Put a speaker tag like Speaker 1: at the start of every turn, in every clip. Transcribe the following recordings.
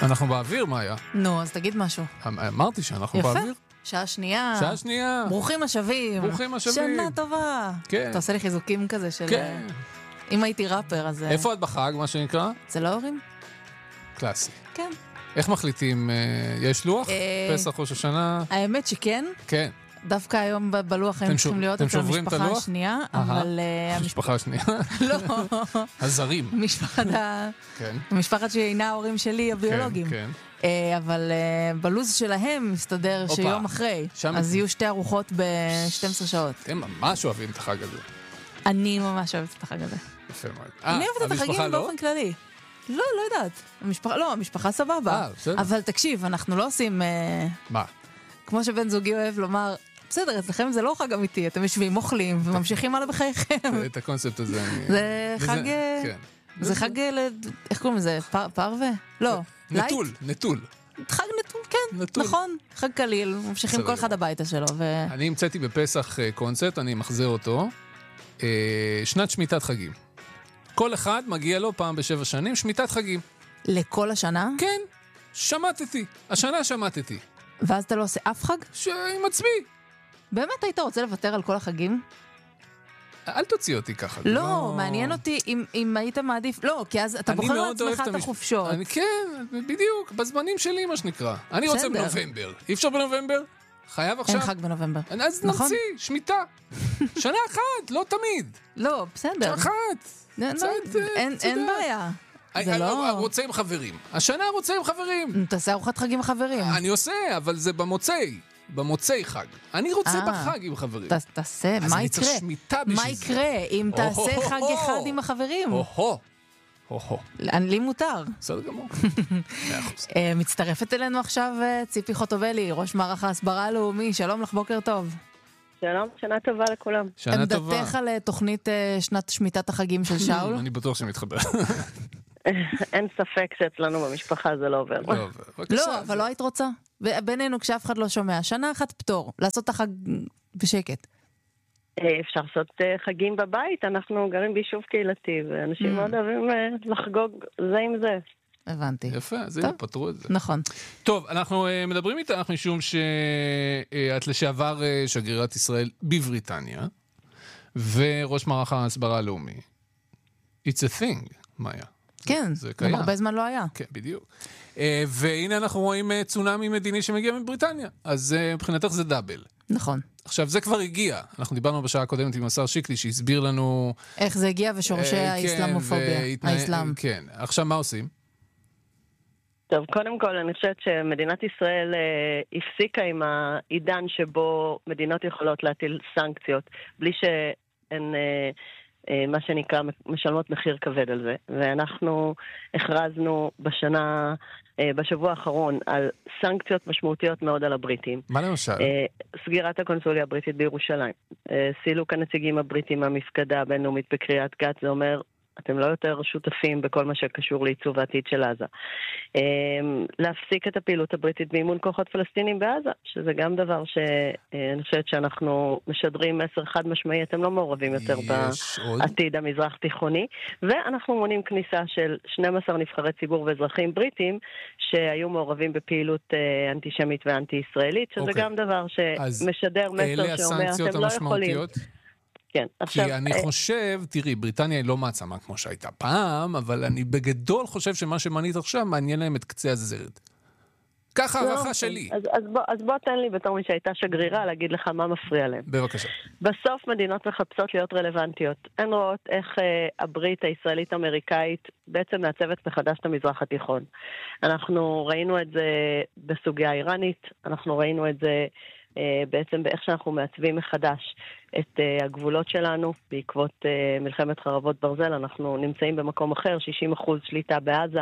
Speaker 1: אנחנו באוויר, מאיה.
Speaker 2: נו, אז תגיד משהו.
Speaker 1: אמרתי שאנחנו באוויר.
Speaker 2: שעה שנייה.
Speaker 1: שעה שנייה.
Speaker 2: ברוכים השבים.
Speaker 1: ברוכים השבים.
Speaker 2: שנה טובה.
Speaker 1: כן.
Speaker 2: אתה עושה לי חיזוקים כזה של...
Speaker 1: כן.
Speaker 2: אם הייתי ראפר, אז...
Speaker 1: איפה את בחג, מה שנקרא?
Speaker 2: זה לא הורים?
Speaker 1: קלאסי.
Speaker 2: כן.
Speaker 1: איך מחליטים? יש לוח? פסח, ראש השנה?
Speaker 2: האמת שכן.
Speaker 1: כן.
Speaker 2: דווקא היום בלוח הם צריכים להיות את המשפחה השנייה, אבל...
Speaker 1: המשפחה השנייה?
Speaker 2: לא.
Speaker 1: הזרים.
Speaker 2: משפחת שאינה ההורים שלי הביולוגיים.
Speaker 1: כן,
Speaker 2: כן. אבל בלוז שלהם מסתדר שיום אחרי, אז יהיו שתי ארוחות ב-12 שעות.
Speaker 1: הם ממש אוהבים את החג הזה.
Speaker 2: אני ממש אוהבת את החג הזה.
Speaker 1: יפה מאוד.
Speaker 2: אני אוהבת את החגים באופן כללי. לא יודעת. המשפחה סבבה. אבל תקשיב, אנחנו לא עושים...
Speaker 1: מה?
Speaker 2: כמו שבן זוגי אוהב לומר, בסדר, אצלכם זה לא חג אמיתי, אתם יושבים, אוכלים וממשיכים הלאה בחייכם.
Speaker 1: את הקונספט הזה אני...
Speaker 2: זה חג... זה חג... איך קוראים לזה? פרווה? לא.
Speaker 1: נטול.
Speaker 2: חג נטול, כן, נכון. חג קליל, ממשיכים כל אחד הביתה שלו.
Speaker 1: אני המצאתי בפסח קונספט, אני מחזיר אותו. שנת שמיטת חגים. כל אחד מגיע לו פעם ב7 שנים שמיטת חגים.
Speaker 2: לכל השנה?
Speaker 1: כן, שמטתי. השנה שמטתי.
Speaker 2: ואז אתה לא עושה אף חג?
Speaker 1: עם עצמי.
Speaker 2: באמת היית רוצה לוותר על כל החגים?
Speaker 1: אל תוציא אותי ככה.
Speaker 2: לא, מעניין אותי אם היית מעדיף... לא, כי אז אתה בוחר לעצמך את החופשות.
Speaker 1: כן, בדיוק, בזמנים שלי מה שנקרא. אני רוצה בנובמבר. אי אפשר בנובמבר? חייב עכשיו?
Speaker 2: אין חג בנובמבר.
Speaker 1: אז נוציא, שמיטה. שנה אחת, לא תמיד.
Speaker 2: לא, בסדר.
Speaker 1: שנה אחת.
Speaker 2: אין בעיה.
Speaker 1: רוצה עם חברים. השנה רוצה עם חברים.
Speaker 2: תעשה ארוחת חג עם חברים.
Speaker 1: אני עושה, אבל זה במוצאי חג. אני רוצה בחג עם חברים.
Speaker 2: תעשה, מה יקרה? מה יקרה אם תעשה חג אחד עם החברים? לי מותר.
Speaker 1: בסדר גמור.
Speaker 2: מצטרפת אלינו עכשיו ציפי חוטובלי, ראש מערך ההסברה הלאומי. שלום לך, בוקר טוב.
Speaker 3: שלום, שנה טובה לכולם.
Speaker 1: שנה טובה.
Speaker 2: עמדתך על תוכנית שנת שמיטת החגים של שאול?
Speaker 1: אני בטוח שמתחבר.
Speaker 3: אין ספק שאצלנו במשפחה זה לא עובר.
Speaker 2: לא, אבל לא היית רוצה. בינינו, כשאף אחד לא שומע, שנה אחת פטור, לעשות את החג בשקט.
Speaker 3: אפשר לעשות חגים בבית, אנחנו גרים ביישוב קהילתי, ואנשים מאוד אוהבים לחגוג זה עם זה.
Speaker 2: הבנתי.
Speaker 1: יפה, אז הנה, פתרו את זה.
Speaker 2: נכון.
Speaker 1: טוב, אנחנו מדברים איתך משום שאת לשעבר שגרירת ישראל בבריטניה, וראש מערך ההסברה הלאומי. It's a thing, מאיה.
Speaker 2: כן, גם הרבה זמן לא היה.
Speaker 1: כן, בדיוק. והנה אנחנו רואים צונאמי מדיני שמגיע מבריטניה, אז מבחינתך זה דאבל.
Speaker 2: נכון.
Speaker 1: עכשיו, זה כבר הגיע. אנחנו דיברנו בשעה הקודמת עם השר שיקלי, שהסביר לנו...
Speaker 2: איך זה הגיע ושורשי האסלאמופוביה, האסלאם.
Speaker 1: כן, עכשיו מה עושים?
Speaker 3: טוב, קודם כל אני חושבת שמדינת ישראל הפסיקה עם העידן שבו מדינות יכולות להטיל סנקציות, בלי שהן... מה שנקרא משלמות מחיר כבד על זה, ואנחנו הכרזנו בשבוע האחרון על סנקציות משמעותיות מאוד על הבריטים.
Speaker 1: מה למשל?
Speaker 3: סגירת הקונסוליה הבריטית בירושלים, סילוק הנציגים הבריטים מהמפקדה הבינלאומית בקריית גת, זה אומר אתם לא יותר שותפים בכל מה שקשור לעיצוב העתיד של עזה. להפסיק את הפעילות הבריטית באימון כוחות פלסטינים בעזה, שזה גם דבר שאני חושבת שאנחנו משדרים מסר חד משמעי, אתם לא מעורבים יותר בעתיד המזרח תיכוני, ואנחנו מונים כניסה של 12 נבחרי ציבור ואזרחים בריטים, שהיו מעורבים בפעילות אנטישמית ואנטי-ישראלית, שזה גם דבר שמשדר מסר שאומר, אתם לא יכולים. כן, עכשיו...
Speaker 1: כי אני חושב, תראי, בריטניה היא לא מעצמה כמו שהייתה פעם, אבל אני בגדול חושב שמה שמנית עכשיו מעניין להם את קצה הזרת. ככה הערכה שלי.
Speaker 3: אז בוא תן לי בתור מי שהייתה שגרירה להגיד לך מה מפריע להם.
Speaker 1: בבקשה.
Speaker 3: בסוף מדינות מחפשות להיות רלוונטיות. הן רואות איך הברית הישראלית-אמריקאית בעצם מעצבת מחדש את המזרח התיכון. אנחנו ראינו את זה בסוגיה האיראנית, אנחנו ראינו את זה בעצם באיך שאנחנו מעצבים מחדש את הגבולות שלנו בעקבות מלחמת חרבות ברזל. אנחנו נמצאים במקום אחר, 60% שליטה בעזה.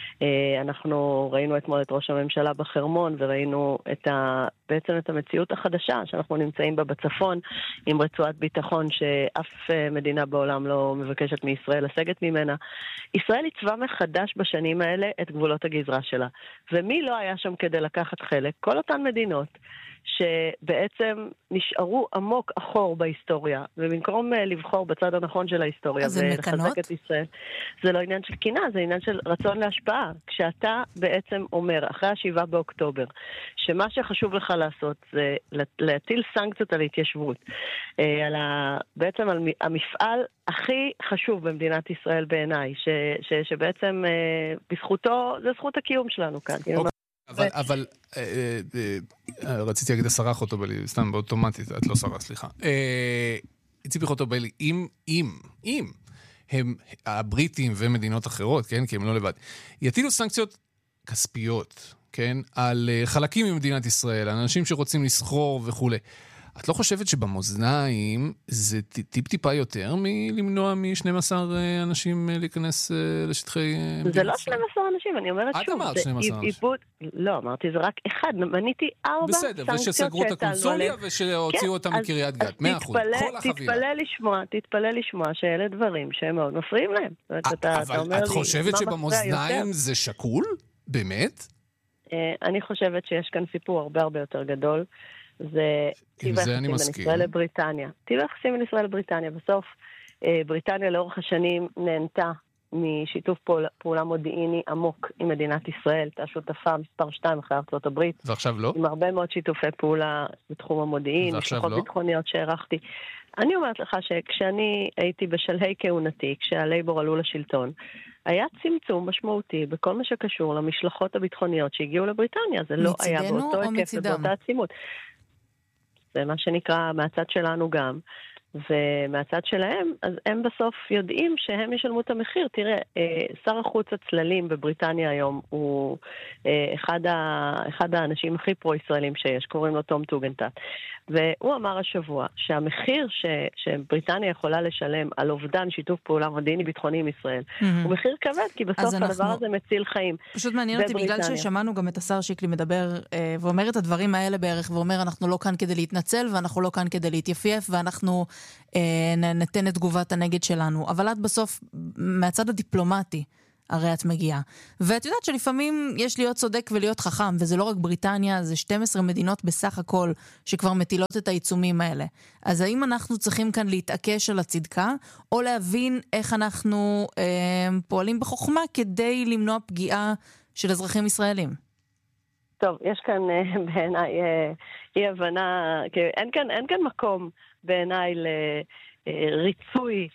Speaker 3: אנחנו ראינו אתמול את ראש הממשלה בחרמון, וראינו בעצם את המציאות החדשה שאנחנו נמצאים בה בצפון, עם רצועת ביטחון שאף מדינה בעולם לא מבקשת מישראל לסגת ממנה. ישראל עיצבה מחדש בשנים האלה את גבולות הגזרה שלה. ומי לא היה שם כדי לקחת חלק? כל אותן מדינות שבעצם נשארו עמוק אחור בהיסטוריה, ובמקום לבחור בצד הנכון של ההיסטוריה ולחזק את ישראל, זה לא עניין של קינה, זה עניין של רצון להשפעה. כשאתה בעצם אומר, אחרי 7 באוקטובר, שמה שחשוב לך לעשות זה להטיל סנקציות על התיישבות, בעצם על המפעל הכי חשוב במדינת ישראל בעיניי, שבעצם בזכותו, זה זכות הקיום שלנו כאן.
Speaker 1: אבל רציתי להגיד השרה חוטובלי, סתם באוטומטית, את לא שרה, סליחה. ציפי חוטובלי, אם הם הבריטים ומדינות אחרות, כן, כי הם לא לבד, יטילו סנקציות כספיות, כן, על חלקים ממדינת ישראל, אנשים שרוצים לסחור וכו'. את לא חושבת שבמאזניים זה טיפה יותר מלמנוע מ-12 אנשים להיכנס לשטחי...
Speaker 3: זה לא 12 אנשים, אני אומרת שוב.
Speaker 1: את אמרת 12 אנשים.
Speaker 3: לא, אמרתי זה רק אחד, מניתי 4 סנקציות
Speaker 1: בסדר, ושסגרו את הקונסוליה ושהוציאו אותם מקריית גת, 100%, כל החבילה.
Speaker 3: תתפלא לשמוע שאלה דברים שהם מאוד מפריעים להם.
Speaker 1: אבל את חושבת שבמאזניים זה שקול? באמת?
Speaker 3: אני חושבת שיש כאן סיפור הרבה יותר גדול. זה טיב היחסים בין ישראל לבריטניה. טיב היחסים בין ישראל לבריטניה. בסוף, בריטניה לאורך השנים נהנתה משיתוף פעולה מודיעיני עמוק עם מדינת ישראל, הייתה שותפה מספר 2 אחרי ארצות הברית.
Speaker 1: ועכשיו לא?
Speaker 3: עם הרבה מאוד שיתופי פעולה בתחום המודיעין, משלחות ביטחוניות שערכתי. אני אומרת לך שכשאני הייתי בשלהי כהונתי, כשהלייבור עלו לשלטון, היה צמצום משמעותי בכל מה שקשור למשלחות הביטחוניות שהגיעו לבריטניה. זה לא היה באותו היקף ובאותה עצימות. זה מה שנקרא מהצד שלנו גם, ומהצד שלהם, אז הם בסוף יודעים שהם ישלמו את המחיר. תראה, שר החוץ הצללים בבריטניה היום הוא אחד האנשים הכי פרו-ישראלים שיש, קוראים לו תום טוגנטט. והוא אמר השבוע שהמחיר שבריטניה יכולה לשלם על אובדן שיתוף פעולה מודיעיני ביטחוני עם ישראל, הוא מחיר כבד, כי בסוף הדבר הזה מציל חיים.
Speaker 2: פשוט מעניין אותי, בגלל ששמענו גם את השר שיקלי מדבר, ואומר את הדברים האלה בערך, ואומר אנחנו לא כאן כדי להתנצל, ואנחנו לא כאן כדי להתייפייף, ואנחנו ניתן את תגובת הנגד שלנו. אבל את בסוף, מהצד הדיפלומטי, הרי את מגיעה. ואת יודעת שלפעמים יש להיות צודק ולהיות חכם, וזה לא רק בריטניה, זה 12 מדינות בסך הכל שכבר מטילות את העיצומים האלה. אז האם אנחנו צריכים כאן להתעקש על הצדקה, או להבין איך אנחנו פועלים בחוכמה כדי למנוע פגיעה של אזרחים ישראלים?
Speaker 3: טוב, יש כאן בעיניי אי הבנה, אין כאן מקום בעיניי לריצוי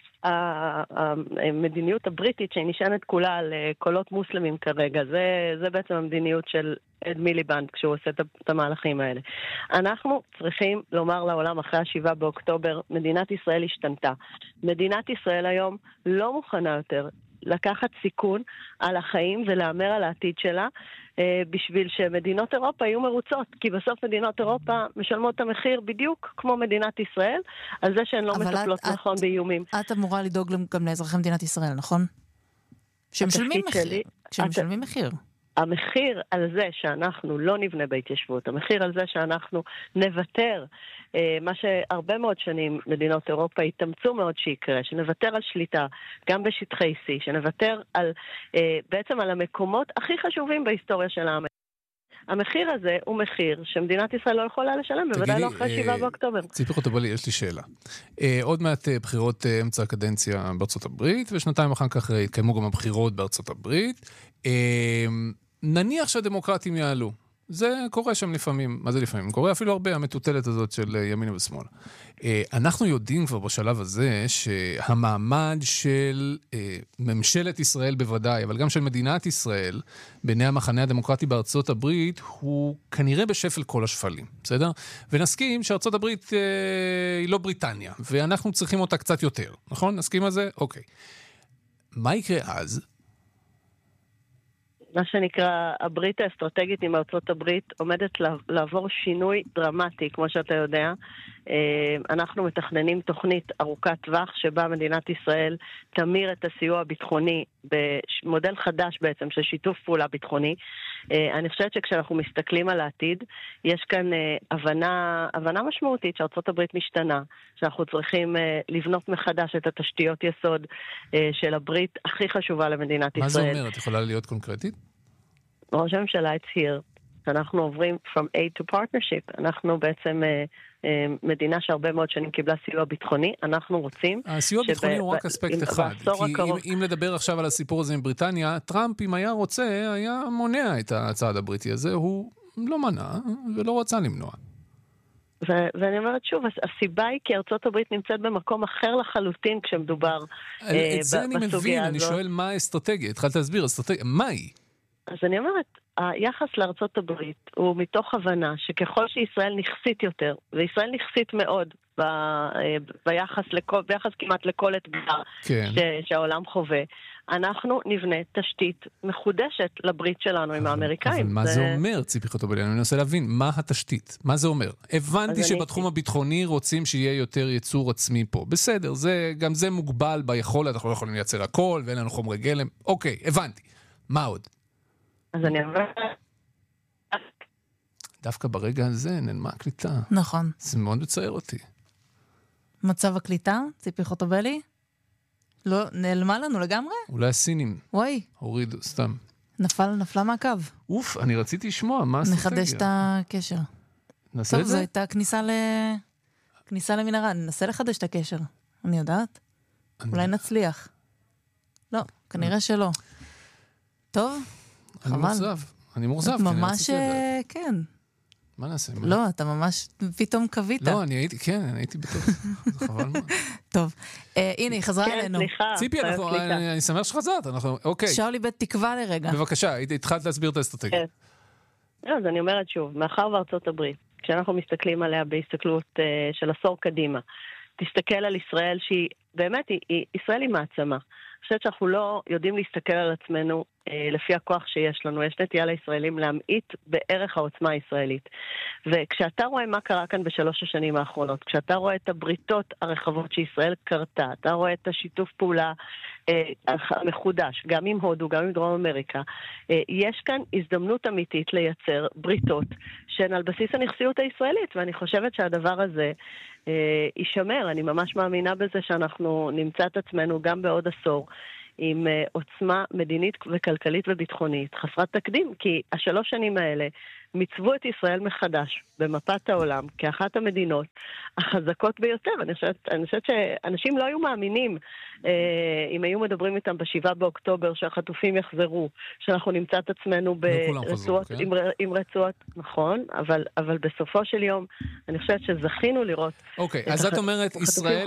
Speaker 3: המדיניות הבריטית שנשענת כולה על קולות מוסלמים כרגע. זה בעצם המדיניות של אד מיליבנד כשהוא עושה את המהלכים האלה. אנחנו צריכים לומר לעולם אחרי 7 באוקטובר, מדינת ישראל השתנתה. מדינת ישראל היום לא מוכנה יותר לקחת סיכון על החיים ולאמר על העתיד שלה, בשביל שמדינות אירופה יהיו מרוצות, כי בסוף מדינות אירופה משלמות את המחיר בדיוק כמו מדינת ישראל, על זה שהן לא מטפלות נכון באיומים.
Speaker 2: את אמורה לדאוג גם לאזרחי מדינת ישראל, נכון? שמשלמים מחיר. כשמשלמים מחיר.
Speaker 3: המחיר על זה שאנחנו לא נבנה בהתיישבות, המחיר על זה שאנחנו נוותר, מה שהרבה מאוד שנים מדינות אירופה התאמצו מאוד שיקרה, שנוותר על שליטה גם בשטחי C, שנוותר בעצם על המקומות הכי חשובים בהיסטוריה של העם. המחיר הזה הוא מחיר שמדינת ישראל לא יכולה לשלם, בוודאי לא אחרי 7 באוקטובר.
Speaker 1: ציפי חוטובלי, יש לי שאלה. עוד מעט בחירות אמצע הקדנציה בארצות הברית, ושנתיים אחר כך התקיימו גם הבחירות בארצות הברית. נניח שהדמוקרטים יעלו. זה קורה שם לפעמים. מה זה לפעמים? קורה אפילו הרבה, המטוטלת הזאת של ימין ושמאל. אנחנו יודעים כבר בשלב הזה שהמעמד של ממשלת ישראל בוודאי, אבל גם של מדינת ישראל, בעיני המחנה הדמוקרטי בארצות הברית, הוא כנראה בשפל כל השפלים. בסדר? ונסכים שארצות הברית היא לא בריטניה, ואנחנו צריכים אותה קצת יותר. נכון? נסכים על זה? אוקיי. מה יקרה אז?
Speaker 3: מה שנקרא, הברית האסטרטגית עם ארצות הברית עומדת לעבור שינוי דרמטי, כמו שאתה יודע. אנחנו מתכננים תוכנית ארוכת טווח שבה מדינת ישראל תמיר את הסיוע הביטחוני במודל חדש בעצם של שיתוף פעולה ביטחוני. אני חושבת שכשאנחנו מסתכלים על העתיד, יש כאן הבנה משמעותית שארצות הברית משתנה, שאנחנו צריכים לבנות מחדש את התשתיות יסוד של הברית הכי חשובה למדינת ישראל.
Speaker 1: מה זה אומר? את יכולה להיות קונקרטית?
Speaker 3: ראש הממשלה הצהיר שאנחנו עוברים from aid to partnership. אנחנו בעצם מדינה שהרבה מאוד שנים קיבלה סיוע ביטחוני, אנחנו רוצים...
Speaker 1: הסיוע ביטחוני הוא רק אספקט אחד, כי אם לדבר עכשיו על הסיפור הזה עם בריטניה, טראמפ, אם היה רוצה, היה מונע את הצעד הבריטי הזה, הוא לא מנע ולא רצה למנוע.
Speaker 3: ואני אומרת שוב, הסיבה היא כי ארצות הברית נמצאת במקום אחר לחלוטין כשמדובר בסוגיה הזאת.
Speaker 1: את זה אני מבין, אני שואל מה האסטרטגיה, התחלת להסביר, אסטרטגיה, מה היא?
Speaker 3: אז אני אומרת, היחס לארצות הברית הוא מתוך הבנה שככל שישראל נכסית יותר, וישראל נכסית מאוד ביחס כמעט לכל אתגר שהעולם חווה, אנחנו נבנה תשתית מחודשת לברית שלנו עם האמריקאים.
Speaker 1: אבל מה זה אומר, ציפי חוטובלי? אני מנסה להבין, מה התשתית? מה זה אומר? הבנתי שבתחום הביטחוני רוצים שיהיה יותר ייצור עצמי פה. בסדר, גם זה מוגבל ביכולת, אנחנו לא יכולים לייצר הכל, ואין לנו חומרי גלם. אוקיי, הבנתי. מה עוד?
Speaker 3: אז אני אומר...
Speaker 1: דווקא ברגע הזה נעלמה הקליטה.
Speaker 2: נכון.
Speaker 1: זה מאוד מצער אותי.
Speaker 2: מצב הקליטה, ציפי חוטובלי? לא, נעלמה לנו לגמרי?
Speaker 1: אולי הסינים.
Speaker 2: וואי.
Speaker 1: הורידו, סתם.
Speaker 2: נפלה מהקו.
Speaker 1: אוף, אני רציתי לשמוע, מה האסטרטגיה?
Speaker 2: נחדש את הקשר.
Speaker 1: נעשה
Speaker 2: טוב,
Speaker 1: את זה?
Speaker 2: זו הייתה כניסה למנהרה. ננסה לחדש את הקשר. אני יודעת. אולי נצליח. לא, כנראה שלא. טוב, חבל.
Speaker 1: אני מורזב.
Speaker 2: ממש, כן.
Speaker 1: מה נעשה?
Speaker 2: לא, אתה ממש פתאום קווית.
Speaker 1: לא, אני הייתי בטוח. זה חבל מאוד.
Speaker 2: טוב, הנה, היא חזרה אלינו.
Speaker 3: כן, סליחה.
Speaker 1: ציפי, אני שמח שחזרת. אוקיי.
Speaker 2: שאולי בית תקווה לרגע.
Speaker 1: בבקשה, התחלת להסביר את האסטרטגיה.
Speaker 3: אז אני אומרת שוב, מאחר וארצות הברית, כשאנחנו מסתכלים עליה בהסתכלות של עשור קדימה, תסתכל על ישראל שהיא, באמת, ישראל היא מעצמה. אני חושבת שאנחנו לא יודעים להסתכל על עצמנו לפי הכוח שיש לנו. יש נטייה לישראלים להמעיט בערך העוצמה הישראלית. וכשאתה רואה מה קרה כאן בשלוש השנים האחרונות, כשאתה רואה את הבריתות הרחבות שישראל קרתה, אתה רואה את השיתוף פעולה המחודש, גם עם הודו, גם עם דרום אמריקה, יש כאן הזדמנות אמיתית לייצר בריתות שהן על בסיס הנכסיות הישראלית, ואני חושבת שהדבר הזה יישמר. אני ממש מאמינה בזה שאנחנו נמצא את עצמנו גם בעוד עשור עם עוצמה מדינית וכלכלית וביטחונית חסרת תקדים, כי השלוש שנים האלה מצבו את ישראל מחדש במפת העולם כאחת המדינות החזקות ביותר. אני חושבת שאנשים לא היו מאמינים אם היו מדברים איתם ב7 באוקטובר שהחטופים יחזרו, שאנחנו נמצא את עצמנו ברצועות, עם רצועות, נכון, אבל בסופו של יום אני חושבת שזכינו לראות.
Speaker 1: אוקיי, אז את אומרת, ישראל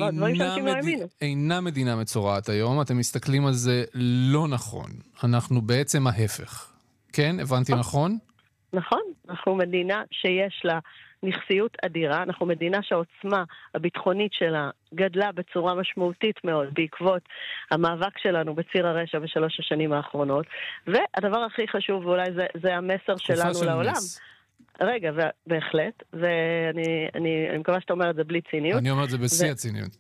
Speaker 1: אינה מדינה מצורעת היום, אתם מסתכלים על זה לא נכון, אנחנו בעצם ההפך. כן, הבנתי נכון?
Speaker 3: נכון, אנחנו מדינה שיש לה נכסיות אדירה, אנחנו מדינה שהעוצמה הביטחונית שלה גדלה בצורה משמעותית מאוד בעקבות המאבק שלנו בציר הרשע בשלוש השנים האחרונות, והדבר הכי חשוב ואולי זה המסר שלנו לעולם. רגע, בהחלט, ואני מקווה שאתה אומר את זה בלי ציניות.
Speaker 1: אני אומר את זה בשיא הציניות.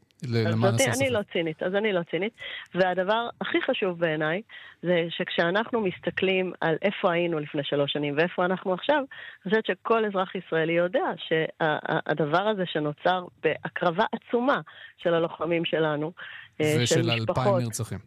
Speaker 3: אז אני לא צינית, והדבר הכי חשוב בעיניי זה שכשאנחנו מסתכלים על איפה היינו לפני 3 שנים ואיפה אנחנו עכשיו, אני חושבת שכל אזרח ישראלי יודע שהדבר הזה שנוצר בהקרבה עצומה של הלוחמים שלנו,
Speaker 1: ושל 2,000 נרצחים.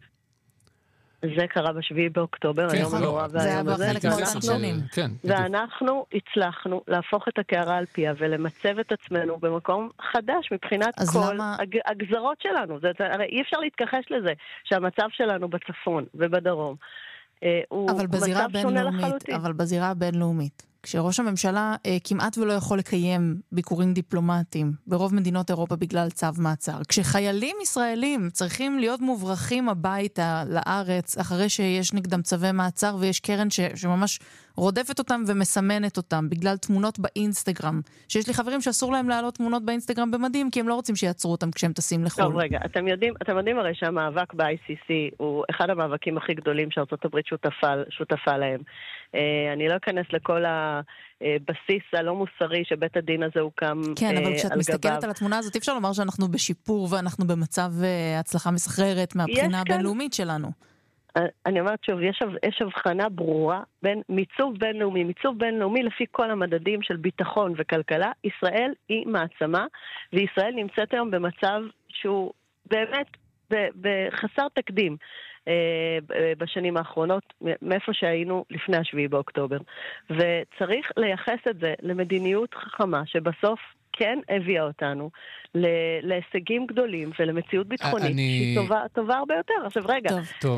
Speaker 3: זה קרה ב7 באוקטובר, היום הנורא והיום הזה.
Speaker 2: זה היה בחלק מאותן שנים.
Speaker 3: ואנחנו הצלחנו להפוך את הקערה על פיה ולמצב את עצמנו במקום חדש מבחינת כל הגזרות שלנו. הרי אי אפשר להתכחש לזה שהמצב שלנו בצפון ובדרום הוא מצב שונה לחלוטין.
Speaker 2: אבל בזירה הבינלאומית, כשראש הממשלה כמעט ולא יכול לקיים ביקורים דיפלומטיים ברוב מדינות אירופה בגלל צו מעצר, כשחיילים ישראלים צריכים להיות מוברחים הביתה לארץ אחרי שיש נגדם צווי מעצר ויש קרן שממש רודפת אותם ומסמנת אותם בגלל תמונות באינסטגרם, שיש לי חברים שאסור להם להעלות תמונות באינסטגרם במדים כי הם לא רוצים שיעצרו אותם כשהם טסים לחו"ל.
Speaker 3: טוב, רגע, אתם יודעים הרי שהמאבק ב-ICC הוא אחד המאבקים הכי גדולים שארצות הברית שותפה להם. אני לא אכנס לכל הבסיס הלא מוסרי שבית הדין הזה הוקם על גביו.
Speaker 2: כן, אבל כשאת מסתכלת על התמונה הזאת, אי אפשר לומר שאנחנו בשיפור ואנחנו במצב הצלחה מסחררת מהבחינה הבינלאומית שלנו.
Speaker 3: אני אומרת שוב, יש הבחנה ברורה בין מיצוב בינלאומי לפי כל המדדים של ביטחון וכלכלה. ישראל היא מעצמה, וישראל נמצאת היום במצב שהוא באמת בחסר תקדים. בשנים האחרונות, מאיפה שהיינו לפני 7 באוקטובר. וצריך לייחס את זה למדיניות חכמה, שבסוף כן הביאה אותנו להישגים גדולים ולמציאות ביטחונית שהיא טובה הרבה יותר. עכשיו רגע,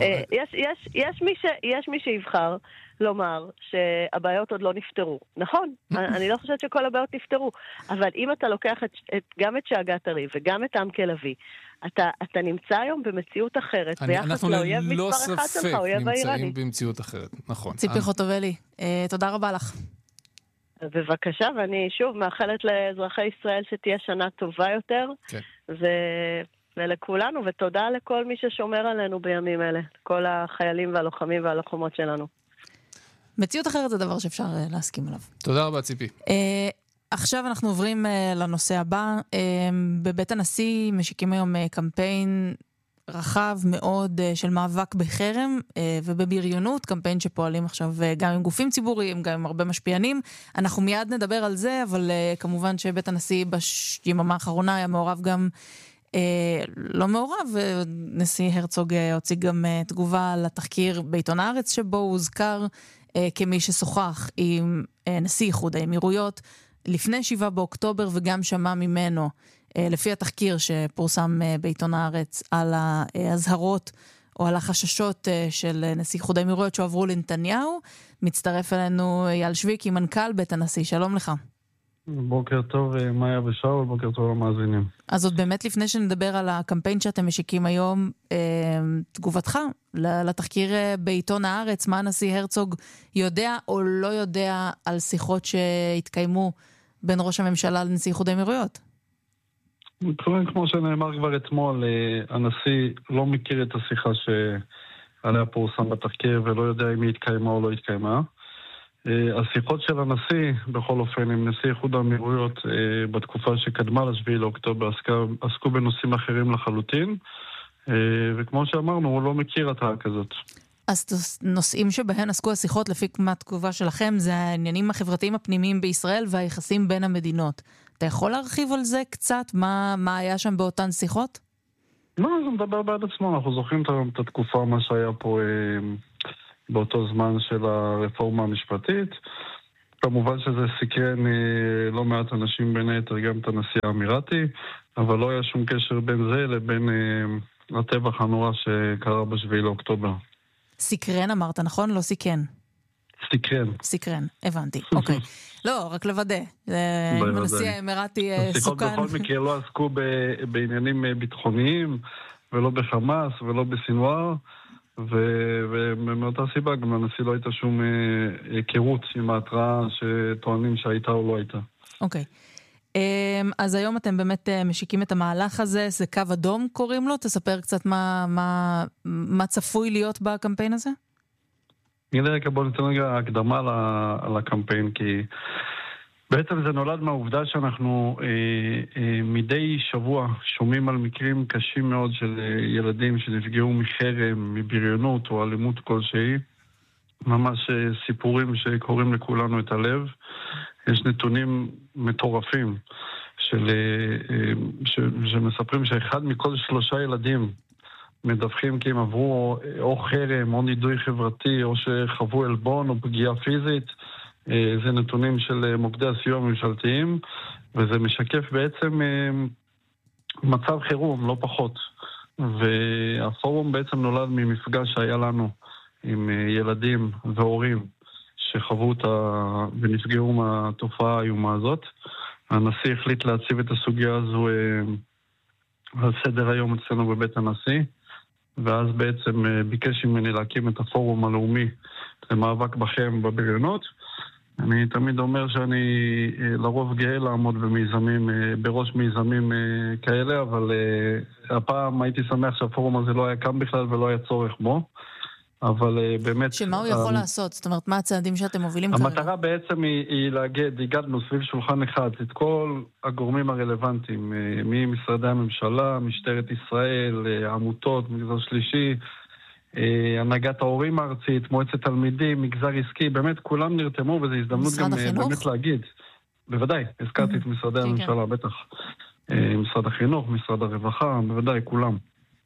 Speaker 3: יש מי שיבחר לומר שהבעיות עוד לא נפתרו. נכון, אני לא חושבת שכל הבעיות נפתרו, אבל אם אתה לוקח גם את שאגת הריב וגם את עמקה לביא, אתה נמצא היום במציאות אחרת, ביחס לאויב מספר אחד שלך, אויב האיראני.
Speaker 1: אנחנו נמצאים במציאות אחרת, נכון.
Speaker 2: ציפי חוטובלי, תודה רבה לך.
Speaker 3: בבקשה, ואני שוב מאחלת לאזרחי ישראל שתהיה שנה טובה יותר, ולכולנו, ותודה לכל מי ששומר עלינו בימים אלה, כל החיילים והלוחמים והלוחמות שלנו.
Speaker 2: מציאות אחרת זה דבר שאפשר להסכים עליו.
Speaker 1: תודה רבה, ציפי.
Speaker 2: עכשיו אנחנו עוברים לנושא הבא. בבית הנשיא משיקים היום קמפיין רחב מאוד של מאבק בחרם ובבריונות, קמפיין שפועלים עכשיו גם עם גופים ציבוריים, גם עם הרבה משפיענים. אנחנו מיד נדבר על זה, אבל כמובן שבית הנשיא ביממה האחרונה היה מעורב גם, לא מעורב, נשיא הרצוג הוציא גם תגובה לתחקיר בעיתון הארץ, שבו הוא הוזכר כמי ששוחח עם נשיא איחוד האמירויות לפני 7 באוקטובר וגם שמע ממנו, לפי התחקיר שפורסם בעיתון הארץ, על ההזהרות או על החששות של נשיא איחוד האמירויות שעברו לנתניהו. מצטרף אלינו אייל שוויקי, מנכ"ל בית הנשיא. שלום לך.
Speaker 4: בוקר טוב, מאיה ושאול, בוקר טוב למאזינים.
Speaker 2: אז עוד באמת לפני שנדבר על הקמפיין שאתם משיקים היום, תגובתך לתחקיר בעיתון הארץ, מה הנשיא הרצוג יודע או לא יודע על שיחות שהתקיימו בין ראש הממשלה לנשיא איחוד האמירויות?
Speaker 4: כמו שנאמר כבר אתמול, הנשיא לא מכיר את השיחה שעליה פורסם בתחקיר ולא יודע אם היא התקיימה או לא התקיימה. השיחות של הנשיא, בכל אופן, עם נשיא איחוד האמירויות בתקופה שקדמה ל7 לאוקטובר עסקו בנושאים אחרים לחלוטין, וכמו שאמרנו, הוא לא מכיר התראה כזאת.
Speaker 2: אז נושאים שבהן עסקו השיחות לפי התגובה שלכם זה העניינים החברתיים הפנימיים בישראל והיחסים בין המדינות. אתה יכול להרחיב על זה קצת? מה היה שם באותן שיחות?
Speaker 4: לא, זה מדבר בעד עצמו. אנחנו זוכרים את התקופה, מה שהיה פה באותו זמן של הרפורמה המשפטית. כמובן שזה סקרן לא מעט אנשים בין היתר, גם את הנשיא האמירתי, אבל לא היה שום קשר בין זה לבין הטבח הנורא שקרה ב7 לאוקטובר.
Speaker 2: סקרן אמרת, נכון? לא סיקן. סקרן, הבנתי. אוקיי. לא, רק לוודא. עם הנשיא האמירתי סוכן.
Speaker 4: השיחות בכל מקרה לא עסקו בעניינים ביטחוניים, ולא בחמאס, ולא בסינואר, ומאותה סיבה גם לנשיא לא הייתה שום היכרות עם ההתראה שטוענים שהייתה או לא הייתה.
Speaker 2: אוקיי. אז היום אתם באמת משיקים את המהלך הזה, זה קו אדום קוראים לו? תספר קצת מה צפוי להיות בקמפיין הזה?
Speaker 4: בוא ניתן רגע הקדמה על הקמפיין, כי בעצם זה נולד מהעובדה שאנחנו מדי שבוע שומעים על מקרים קשים מאוד של ילדים שנפגעו מחרם, מבריונות או אלימות כלשהי. ממש סיפורים שקוראים לכולנו את הלב. יש נתונים מטורפים שמספרים שאחד מכל 3 ילדים מדווחים כי הם עברו או חרם או נידוי חברתי או שחוו אלבון או פגיעה פיזית. זה נתונים של מוקדי הסיוע הממשלתיים, וזה משקף בעצם מצב חירום, לא פחות. והפורום בעצם נולד ממפגש שהיה לנו עם ילדים והורים שחוו ונפגעו מהתופעה האיומה הזאת. הנשיא החליט להציב את הסוגיה הזו על סדר היום אצלנו בבית הנשיא, ואז בעצם ביקש ממני להקים את הפורום הלאומי למאבק בחרם ובבריונות. אני תמיד אומר שאני לרוב גאה לעמוד בראש מיזמים כאלה, אבל הפעם הייתי שמח שהפורום הזה לא היה קם בכלל ולא היה צורך בו. אבל באמת...
Speaker 2: שמה הוא יכול לעשות? זאת אומרת, מה הצעדים שאתם מובילים כרגע?
Speaker 4: המטרה בעצם היא הגענו סביב שולחן אחד את כל הגורמים הרלוונטיים, ממשרדי הממשלה, משטרת ישראל, עמותות, מגזר שלישי, הנהגת ההורים הארצית, מועצת תלמידים, מגזר עסקי, באמת כולם נרתמו, וזו הזדמנות גם באמת להגיד. בוודאי, הזכרתי את משרדי הממשלה, בטח. משרד החינוך, משרד הרווחה, בוודאי, כולם.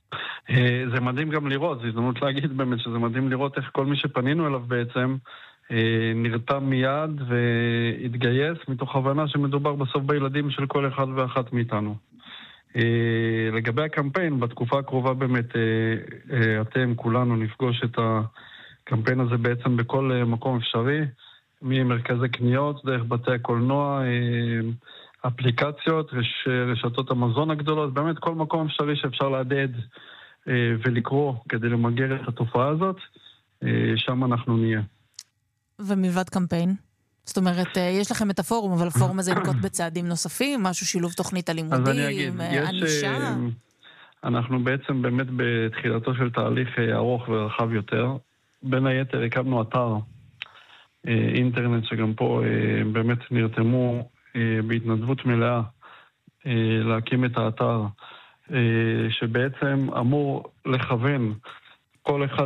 Speaker 4: זה מדהים גם לראות, זו הזדמנות להגיד באמת שזה מדהים לראות איך כל מי שפנינו אליו בעצם נרתם מיד והתגייס מתוך הבנה שמדובר בסוף בילדים של כל אחד ואחת מאיתנו. לגבי הקמפיין, בתקופה הקרובה באמת אתם כולנו נפגוש את הקמפיין הזה בעצם בכל מקום אפשרי, ממרכזי קניות, דרך בתי הקולנוע, אפליקציות, רשתות המזון הגדולות, באמת כל מקום אפשרי שאפשר להדהד ולקרוא כדי למגר את התופעה הזאת, שם אנחנו נהיה.
Speaker 2: ומלבד קמפיין? זאת אומרת, יש לכם את הפורום, אבל הפורום הזה ינקוט בצעדים נוספים, משהו שילוב תוכנית הלימודים, ענישה?
Speaker 4: אנחנו בעצם באמת בתחילתו של תהליך ארוך ורחב יותר. בין היתר הקמנו אתר אינטרנט שגם פה באמת נרתמו בהתנדבות מלאה להקים את האתר, שבעצם אמור לכוון כל אחד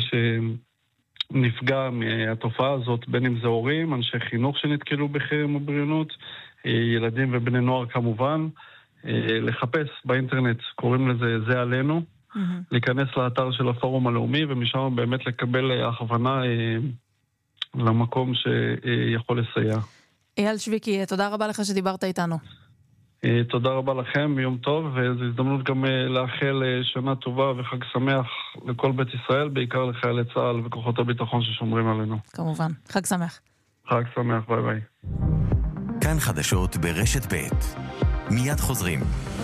Speaker 4: שנפגע מהתופעה הזאת, בין אם זה הורים, אנשי חינוך שנתקלו בחרם ובריונות, ילדים ובני נוער כמובן, לחפש באינטרנט, קוראים לזה זה עלינו, להיכנס לאתר של הפורום הלאומי, ומשם באמת לקבל הכוונה למקום שיכול לסייע.
Speaker 2: אייל שויקי, תודה רבה לך שדיברת איתנו.
Speaker 4: תודה רבה לכם, יום טוב, וזו הזדמנות גם לאחל שנה טובה וחג שמח לכל בית ישראל, בעיקר לחיילי צה"ל וכוחות הביטחון ששומרים עלינו.
Speaker 2: כמובן, חג שמח.
Speaker 4: חג שמח, ביי ביי.
Speaker 5: כאן חדשות ברשת ב' מיד חוזרים.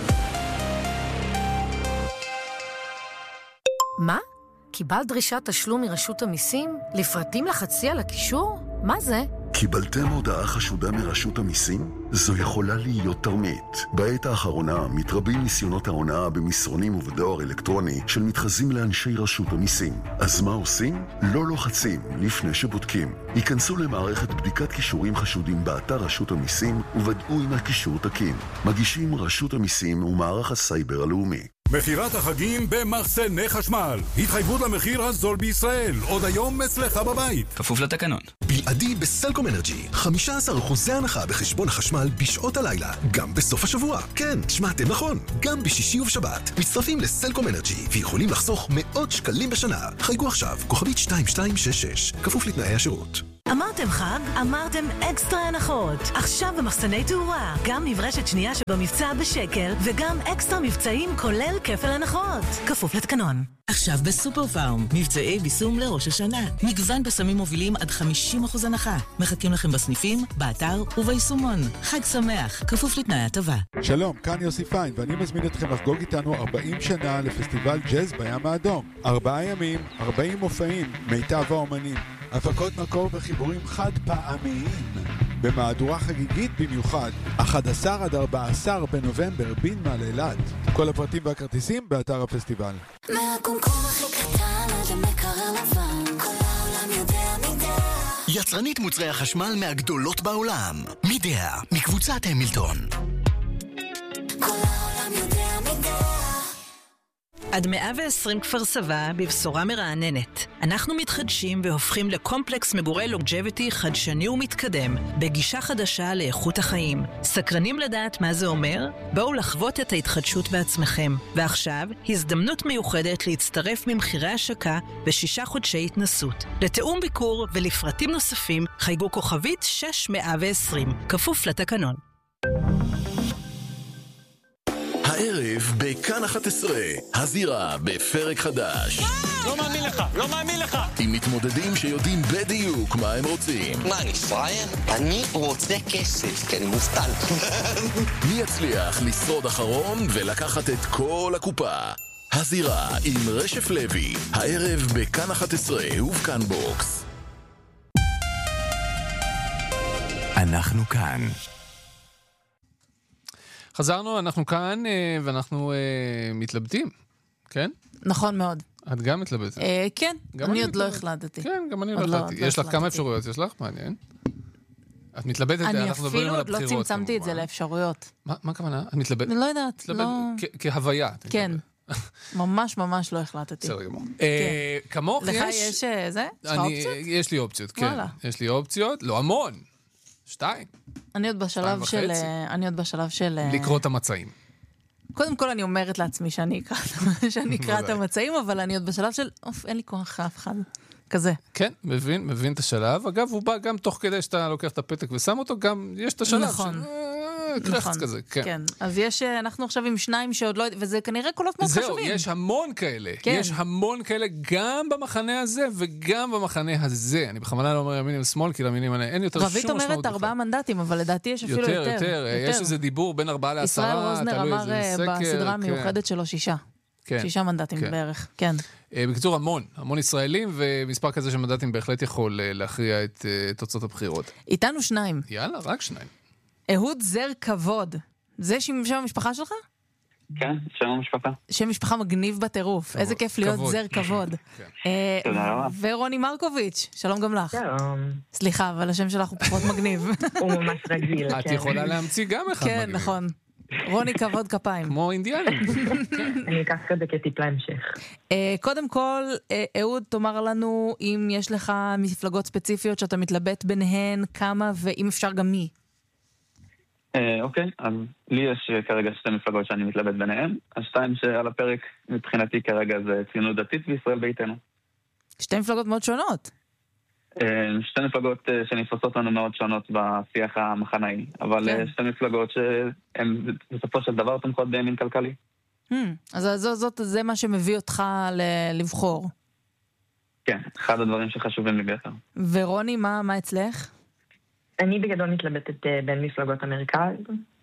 Speaker 6: מה? קיבלת דרישת תשלום מרשות המיסים? לפרטים לחצי על הקישור? מה זה?
Speaker 7: קיבלתם הודעה חשודה מרשות המיסים? זו יכולה להיות תרמית. בעת האחרונה מתרבים ניסיונות ההונאה במסרונים ובדואר אלקטרוני של מתחזים לאנשי רשות המיסים. אז מה עושים? לא לוחצים לפני שבודקים. היכנסו למערכת בדיקת קישורים חשודים באתר רשות המיסים וודאו אם הקישור תקין. מגישים רשות המיסים ומערך הסייבר הלאומי.
Speaker 8: מחירת החגים במחסני חשמל. התחייבות למחיר הזול בישראל. עוד היום אצלך בבית.
Speaker 5: כפוף לתקנון.
Speaker 9: בלעדי בסלקום אנרג'י. 15% הנחה בחשבון החשמל בשעות הלילה. גם בסוף השבוע. כן, שמעתם נכון. גם בשישי ובשבת. מצטרפים לסלקום אנרג'י ויכולים לחסוך מאות שקלים בשנה. חייגו עכשיו. כוכבית 2266. כפוף לתנאי השירות.
Speaker 10: אמרתם חג? אמרתם אקסטרה הנחות. עכשיו במחסני תאורה. גם מברשת שנייה שבמבצע בשקל, וגם אקסטרה מבצעים כולל כפל הנחות. כפוף לתקנון.
Speaker 11: עכשיו בסופר פארם, מבצעי ביסום לראש השנה. מגוון בסמים מובילים עד 50% הנחה. מחכים לכם בסניפים, באתר וביישומון. חג שמח, כפוף לתנאי הטבה.
Speaker 12: שלום, כאן יוסי פיין, ואני מזמין אתכם לחגוג איתנו 40 שנה לפסטיבל ג'אז בים האדום. 4 ימים, 40 מופעים, מיטב האומנים. הפקות מקור וחיבורים חד פעמיים. במהדורה חגיגית במיוחד, 11 עד 14 בנובמבר, בנמל אילת. כל הפרטים והכרטיסים באתר הפסטיבל.
Speaker 13: מהקומקום הכי קטן עד המקרר לבן, כל העולם יודע מידע.
Speaker 9: יצרנית מוצרי החשמל מהגדולות בעולם. מידע, מקבוצת המילטון.
Speaker 13: כל העולם יודע מידע.
Speaker 10: עד 120 כפר סבא בבשורה מרעננת. אנחנו מתחדשים והופכים לקומפלקס מגורי לונג'ביטי חדשני ומתקדם, בגישה חדשה לאיכות החיים. סקרנים לדעת מה זה אומר? בואו לחוות את ההתחדשות בעצמכם. ועכשיו, הזדמנות מיוחדת להצטרף ממחירי השקה ב6 חודשי התנסות. לתאום ביקור ולפרטים נוספים, חייגו כוכבית 6120, כפוף לתקנון.
Speaker 9: הערב בכאן 11, הזירה בפרק חדש.
Speaker 14: לא מאמין לך, לא מאמין לך.
Speaker 9: עם מתמודדים שיודעים בדיוק מה הם רוצים.
Speaker 14: מה, אני פראייר? אני רוצה כסף, כי אני מובטל.
Speaker 9: מי יצליח לשרוד אחרון ולקחת את כל הקופה? הזירה עם רשף לוי, הערב בכאן 11 ובכאן בוקס.
Speaker 5: אנחנו כאן.
Speaker 1: חזרנו, אנחנו כאן, ואנחנו מתלבטים, כן?
Speaker 2: נכון מאוד.
Speaker 1: את גם מתלבטת.
Speaker 2: כן, אני עוד לא החלטתי.
Speaker 1: כן, גם אני לא החלטתי. יש לך כמה אפשרויות, יש לך? מעניין. את מתלבטת,
Speaker 2: אני אפילו עוד לא צמצמתי את זה לאפשרויות.
Speaker 1: מה הכוונה? את מתלבטת?
Speaker 2: אני לא יודעת, לא...
Speaker 1: כהוויה.
Speaker 2: כן. ממש ממש לא החלטתי.
Speaker 1: בסדר גמור. כמוך יש...
Speaker 2: לך יש זה? יש לך אופציות?
Speaker 1: יש לי אופציות, כן. יש לי אופציות, לא המון. 2.
Speaker 2: אני עוד בשלב של...
Speaker 1: לקרוא את המצעים.
Speaker 2: קודם כל אני אומרת לעצמי שאני אקרא את המצעים, אבל אני עוד בשלב של, אין לי כוח אף אחד. כזה.
Speaker 1: כן, מבין את השלב. אגב, הוא בא גם תוך כדי שאתה לוקח את הפתק ושם אותו, גם יש את השלב.
Speaker 2: נכון.
Speaker 1: קרחץ כזה, כן.
Speaker 2: אז אנחנו עכשיו עם שניים שעוד לא, וזה כנראה קולות מאוד חשובים.
Speaker 1: זהו, יש המון כאלה. יש המון כאלה גם במחנה הזה וגם במחנה הזה. אני בכוונה לא אומר ימין ושמאל, כי למינים האלה אין יותר שום משמעות.
Speaker 2: רבית אומרת 4 מנדטים, אבל לדעתי יש אפילו יותר.
Speaker 1: יש איזה דיבור בין 4 ל10,
Speaker 2: ישראל רוזנר אמר בסדרה המיוחדת שלו 6. 6 מנדטים בערך, כן.
Speaker 1: בקיצור, המון ישראלים, ומספר כזה של מנדטים בהחלט יכול להכריע את תוצאות הבחירות.
Speaker 2: איתנו 2.
Speaker 1: יאללה, רק 2.
Speaker 2: אהוד זר כבוד. זה שם המשפחה שלך?
Speaker 15: כן, שם המשפחה.
Speaker 2: שם משפחה מגניב בטירוף. איזה כיף להיות זר כבוד.
Speaker 15: תודה רבה.
Speaker 2: ורוני מרקוביץ', שלום גם לך.
Speaker 16: שלום.
Speaker 2: סליחה, אבל השם שלך הוא פחות מגניב.
Speaker 16: הוא ממש רגיל.
Speaker 1: את יכולה להמציא גם אחד מגניב.
Speaker 2: כן, נכון. רוני כבוד כפיים.
Speaker 1: כמו אינדיאנים.
Speaker 16: אני אקח כזה כטיפ להמשך.
Speaker 2: קודם כל, אהוד, תאמר לנו אם יש לך מפלגות ספציפיות שאתה מתלבט ביניהן, כמה ואם אפשר גם מי.
Speaker 15: אוקיי, אז לי יש כרגע 2 מפלגות שאני מתלבט ביניהן. 2 שעל הפרק מבחינתי כרגע זה ציונות דתית וישראל ביתנו. 2
Speaker 2: מפלגות מאוד שונות.
Speaker 15: 2 מפלגות שנתפסות לנו מאוד שונות בשיח המחנאי, אבל 2 מפלגות שהן בסופו של דבר תומכות בימין כלכלי.
Speaker 2: אז זה מה שמביא אותך לבחור.
Speaker 15: כן, אחד הדברים שחשובים לי ביותר.
Speaker 2: ורוני, מה אצלך?
Speaker 16: אני בגדול מתלבטת בין מפלגות המרכז.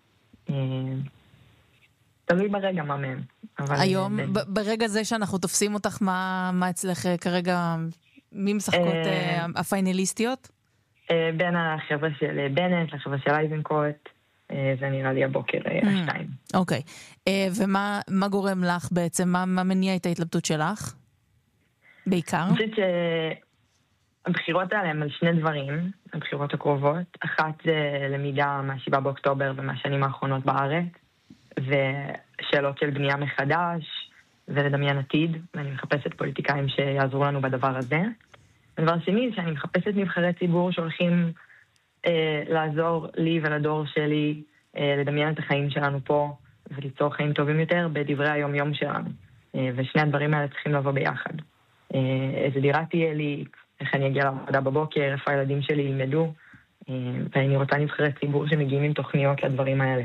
Speaker 16: תלוי ברגע מה מהם.
Speaker 2: היום, ברגע זה שאנחנו תופסים אותך, מה אצלך כרגע, מי משחקות הפיינליסטיות?
Speaker 16: בין החבר'ה של בנט לחבר'ה של אייזנקוט, זה נראה לי הבוקר 2.
Speaker 2: אוקיי. ומה גורם לך בעצם? מה מניע את ההתלבטות שלך? בעיקר?
Speaker 16: אני חושבת שהבחירות האלה הם על 2 דברים, הבחירות הקרובות. אחת זה למידה מה7 באוקטובר ומהשנים האחרונות בארץ, ושאלות של בנייה מחדש, ולדמיין עתיד, ואני מחפשת פוליטיקאים שיעזרו לנו בדבר הזה. הדבר שני, שאני מחפשת נבחרי ציבור שהולכים לעזור לי ולדור שלי לדמיין את החיים שלנו פה, וליצור חיים טובים יותר בדברי היום-יום שלנו. ושני הדברים האלה צריכים לבוא ביחד. איזה דירה תהיה לי, איך אני אגיע לעבודה בבוקר, איפה הילדים שלי ילמדו, ואני רוצה נבחרי ציבור שמגיעים עם תוכניות לדברים האלה.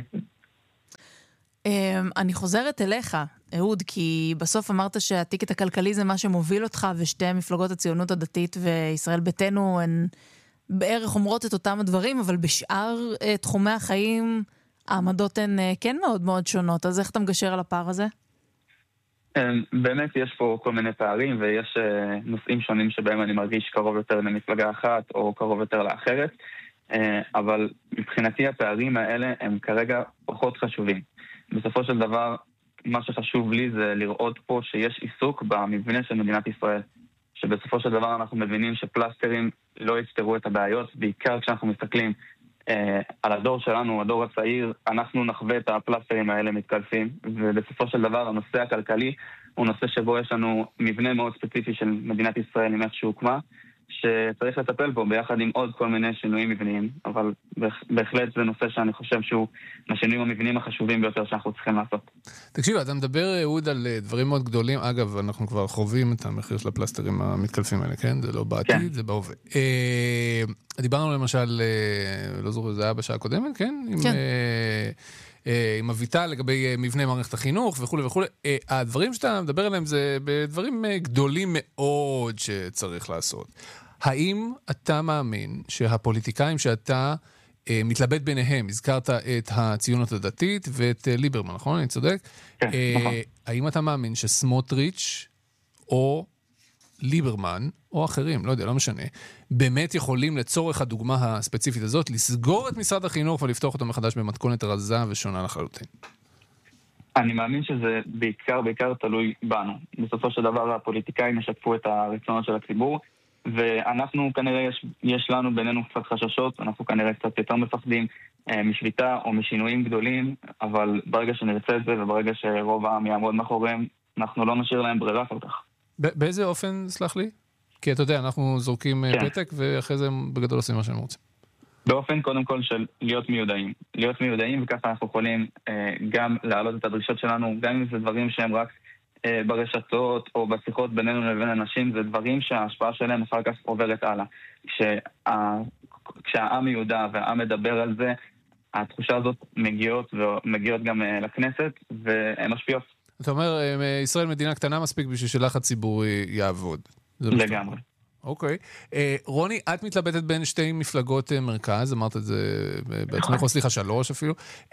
Speaker 2: אני חוזרת אליך, אהוד, כי בסוף אמרת שהטיקט הכלכלי זה מה שמוביל אותך, ושתי מפלגות הציונות הדתית וישראל ביתנו הן בערך אומרות את אותם הדברים, אבל בשאר תחומי החיים העמדות הן כן מאוד מאוד שונות. אז איך אתה מגשר על הפער הזה?
Speaker 15: באמת יש פה כל מיני פערים, ויש נושאים שונים שבהם אני מרגיש קרוב יותר למפלגה אחת או קרוב יותר לאחרת, אבל מבחינתי הפערים האלה הם כרגע פחות חשובים. בסופו של דבר, מה שחשוב לי זה לראות פה שיש עיסוק במבנה של מדינת ישראל, שבסופו של דבר אנחנו מבינים שפלסטרים לא יפתרו את הבעיות, בעיקר כשאנחנו מסתכלים על הדור שלנו, הדור הצעיר, אנחנו נחווה את הפלסטרים האלה מתקלפים, ובסופו של דבר הנושא הכלכלי הוא נושא שבו יש לנו מבנה מאוד ספציפי של מדינת ישראל עם איך שהוקמה, שצריך לטפל בו ביחד עם עוד כל מיני שינויים מבניים, אבל בהחלט זה נושא שאני חושב שהוא מהשינויים המבניים החשובים ביותר שאנחנו צריכים לעשות.
Speaker 1: תקשיב, אתה מדבר, אהוד, על דברים מאוד גדולים. אגב, אנחנו כבר חווים את המחיר של הפלסטרים המתקלפים האלה, כן? זה לא בעתיד, זה בהווה. דיברנו למשל, לא זוכר, זה היה בשעה הקודמת, כן? עם אביטל לגבי מבנה מערכת החינוך וכו' וכו'. הדברים שאתה מדבר עליהם זה בדברים גדולים מאוד שצריך לעשות. האם אתה מאמין שהפוליטיקאים שאתה מתלבט ביניהם, הזכרת את הציונות הדתית ואת ליברמן, נכון? אני צודק?
Speaker 15: כן, נכון.
Speaker 1: האם אתה מאמין שסמוטריץ' או ליברמן, או אחרים, לא יודע, לא משנה, באמת יכולים לצורך הדוגמה הספציפית הזאת, לסגור את משרד החינוך ולפתוח אותו מחדש במתכונת רזה ושונה לחלוטין?
Speaker 15: אני מאמין שזה בעיקר תלוי בנו. בסופו של דבר הפוליטיקאים ישקפו את הרצונות של הציבור, ואנחנו כנראה, יש לנו בינינו קצת חששות, אנחנו כנראה קצת יותר מפחדים משביתה או משינויים גדולים, אבל ברגע שנרצה את זה וברגע שרוב העם יעמוד מאחוריהם, אנחנו לא נשאיר להם ברירה כל כך.
Speaker 1: באיזה אופן, סלח לי? כי אתה יודע, אנחנו זורקים פתק, ואחרי זה בגדול עושים מה שהם רוצים.
Speaker 15: באופן קודם כל של להיות מיודעים. להיות מיודעים, וככה אנחנו יכולים גם להעלות את הדרישות שלנו, גם אם זה דברים שהם רק ברשתות או בשיחות בינינו לבין אנשים, זה דברים שההשפעה שלהם אחר כך עוברת הלאה. כשהעם מיודע והעם מדבר על זה, התחושה הזאת מגיעות גם לכנסת, והן משפיעות.
Speaker 1: אתה אומר, ישראל מדינה קטנה מספיק בשביל שלחץ ציבורי יעבוד.
Speaker 15: לגמרי.
Speaker 1: אוקיי. רוני, את מתלבטת בין שתי מפלגות מרכז, אמרת את זה בעצמך, או סליחה, 3 אפילו.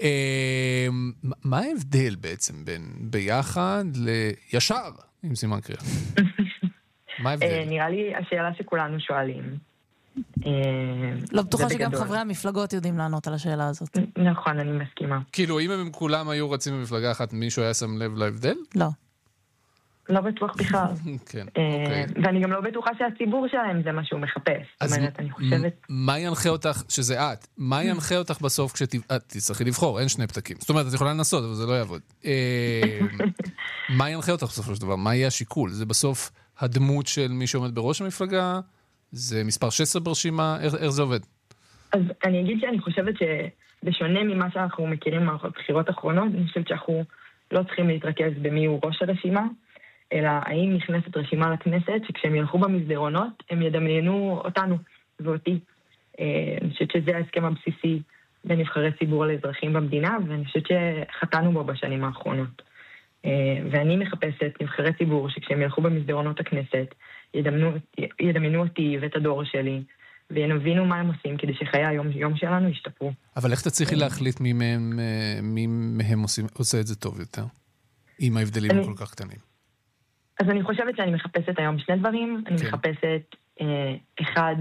Speaker 1: מה ההבדל בעצם בין ביחד לישר, עם סימן קריאה? מה ההבדל?
Speaker 16: נראה לי השאלה שכולנו שואלים.
Speaker 2: לא בטוחה שגם חברי המפלגות יודעים לענות על השאלה הזאת.
Speaker 16: נכון, אני מסכימה.
Speaker 1: כאילו, אם הם כולם היו רצים במפלגה אחת, מישהו היה שם לב להבדל?
Speaker 2: לא.
Speaker 16: לא בטוח בכלל.
Speaker 1: כן, אוקיי.
Speaker 16: ואני גם לא בטוחה שהציבור שלהם זה מה שהוא מחפש. זאת אומרת, אני חושבת...
Speaker 1: מה ינחה אותך, שזה את, מה ינחה אותך בסוף כשאת תצטרכי לבחור? אין 2 פתקים. זאת אומרת, את יכולה לנסות, אבל זה לא יעבוד. מה ינחה אותך בסופו של דבר? מה יהיה השיקול? זה בסוף הדמות של מי שעומד בראש המפלגה? זה מספר 16 ברשימה? איך זה עובד?
Speaker 16: אז אני אגיד שאני חושבת שבשונה ממה שאנחנו מכירים מהבחירות האחרונות, אני חושבת שאנחנו לא צריכים להתרכז במי הוא ראש הרשימה, אלא האם נכנסת רשימה לכנסת, שכשהם ילכו במסדרונות, הם ידמיינו אותנו ואותי. אני חושבת שזה ההסכם הבסיסי בין נבחרי ציבור לאזרחים במדינה, ואני חושבת שחטאנו בו בשנים האחרונות. ואני מחפשת נבחרי ציבור, שכשהם ילכו במסדרונות הכנסת, ידמיינו אותי ואת הדור שלי, ונבינו מה הם עושים, כדי שחיי היום שלנו ישתפרו.
Speaker 1: אבל איך תצליחי להחליט מי מהם עושה את זה טוב יותר? עם ההבדלים כל כך קטנים.
Speaker 16: אז אני חושבת שאני מחפשת היום 2 דברים. אני מחפשת, אחד,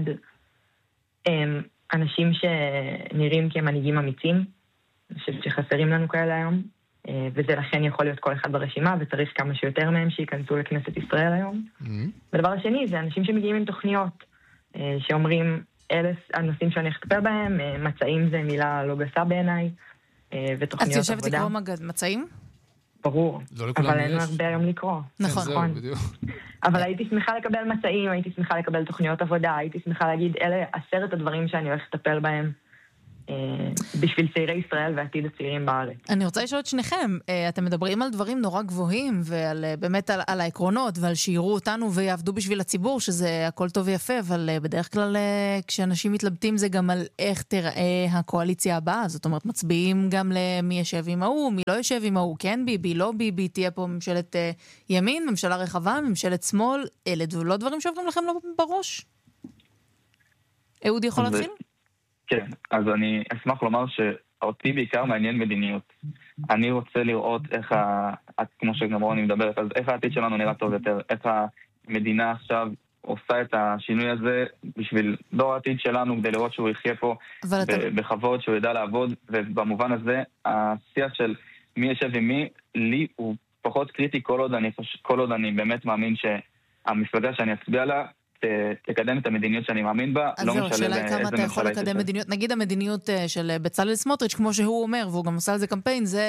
Speaker 16: אנשים שנראים כמנהיגים אמיצים. אני חושבת שחסרים לנו כאלה היום, וזה לכן יכול להיות כל אחד ברשימה, וצריך כמה שיותר מהם שיכנסו לכנסת ישראל היום. ודבר השני, זה אנשים שמגיעים עם תוכניות, שאומרים, אלה הנושאים שאני אכתפל בהם, מצעים זה מילה לא גסה בעיניי, ותוכניות עבודה.
Speaker 2: את יושבת לקרוא מצעים?
Speaker 16: ברור, אבל אין הרבה היום לקרוא.
Speaker 2: נכון.
Speaker 16: אבל הייתי שמחה לקבל מצעים, הייתי שמחה לקבל תוכניות עבודה, הייתי שמחה להגיד, אלה 10 הדברים שאני הולך לטפל בהם בשביל צעירי ישראל ועתיד הצעירים בארץ.
Speaker 2: אני רוצה לשאול את שניכם, אתם מדברים על דברים נורא גבוהים, ובאמת על העקרונות, ועל שיראו אותנו ויעבדו בשביל הציבור, שזה הכל טוב ויפה, אבל בדרך כלל כשאנשים מתלבטים זה גם על איך תראה הקואליציה הבאה, זאת אומרת מצביעים גם למי ישב עם ההוא, מי לא ישב עם ההוא, כן ביבי, לא ביבי, תהיה פה ממשלת ימין, ממשלה רחבה, ממשלת שמאל, אלה לא דברים שעוברים לכם לא בראש? אהוד יכול להתחיל?
Speaker 15: כן, אז אני אשמח לומר שאותי בעיקר מעניין מדיניות. אני רוצה לראות איך, כמו שגם רוני מדברת, אז איך העתיד שלנו נראה טוב יותר, איך המדינה עכשיו עושה את השינוי הזה בשביל דור העתיד שלנו, כדי לראות שהוא יחיה פה בכבוד, שהוא ידע לעבוד, ובמובן הזה השיח של מי ישב עם מי, לי הוא פחות קריטי כל עוד אני באמת מאמין שהמפלגה שאני אצביע לה, תקדם את המדיניות שאני מאמין בה, לא משנה
Speaker 2: השאלה היא כמה אתה יכול לקדם מדיניות, נגיד המדיניות של בצלאל סמוטריץ', כמו שהוא אומר, והוא גם עושה על זה קמפיין, זה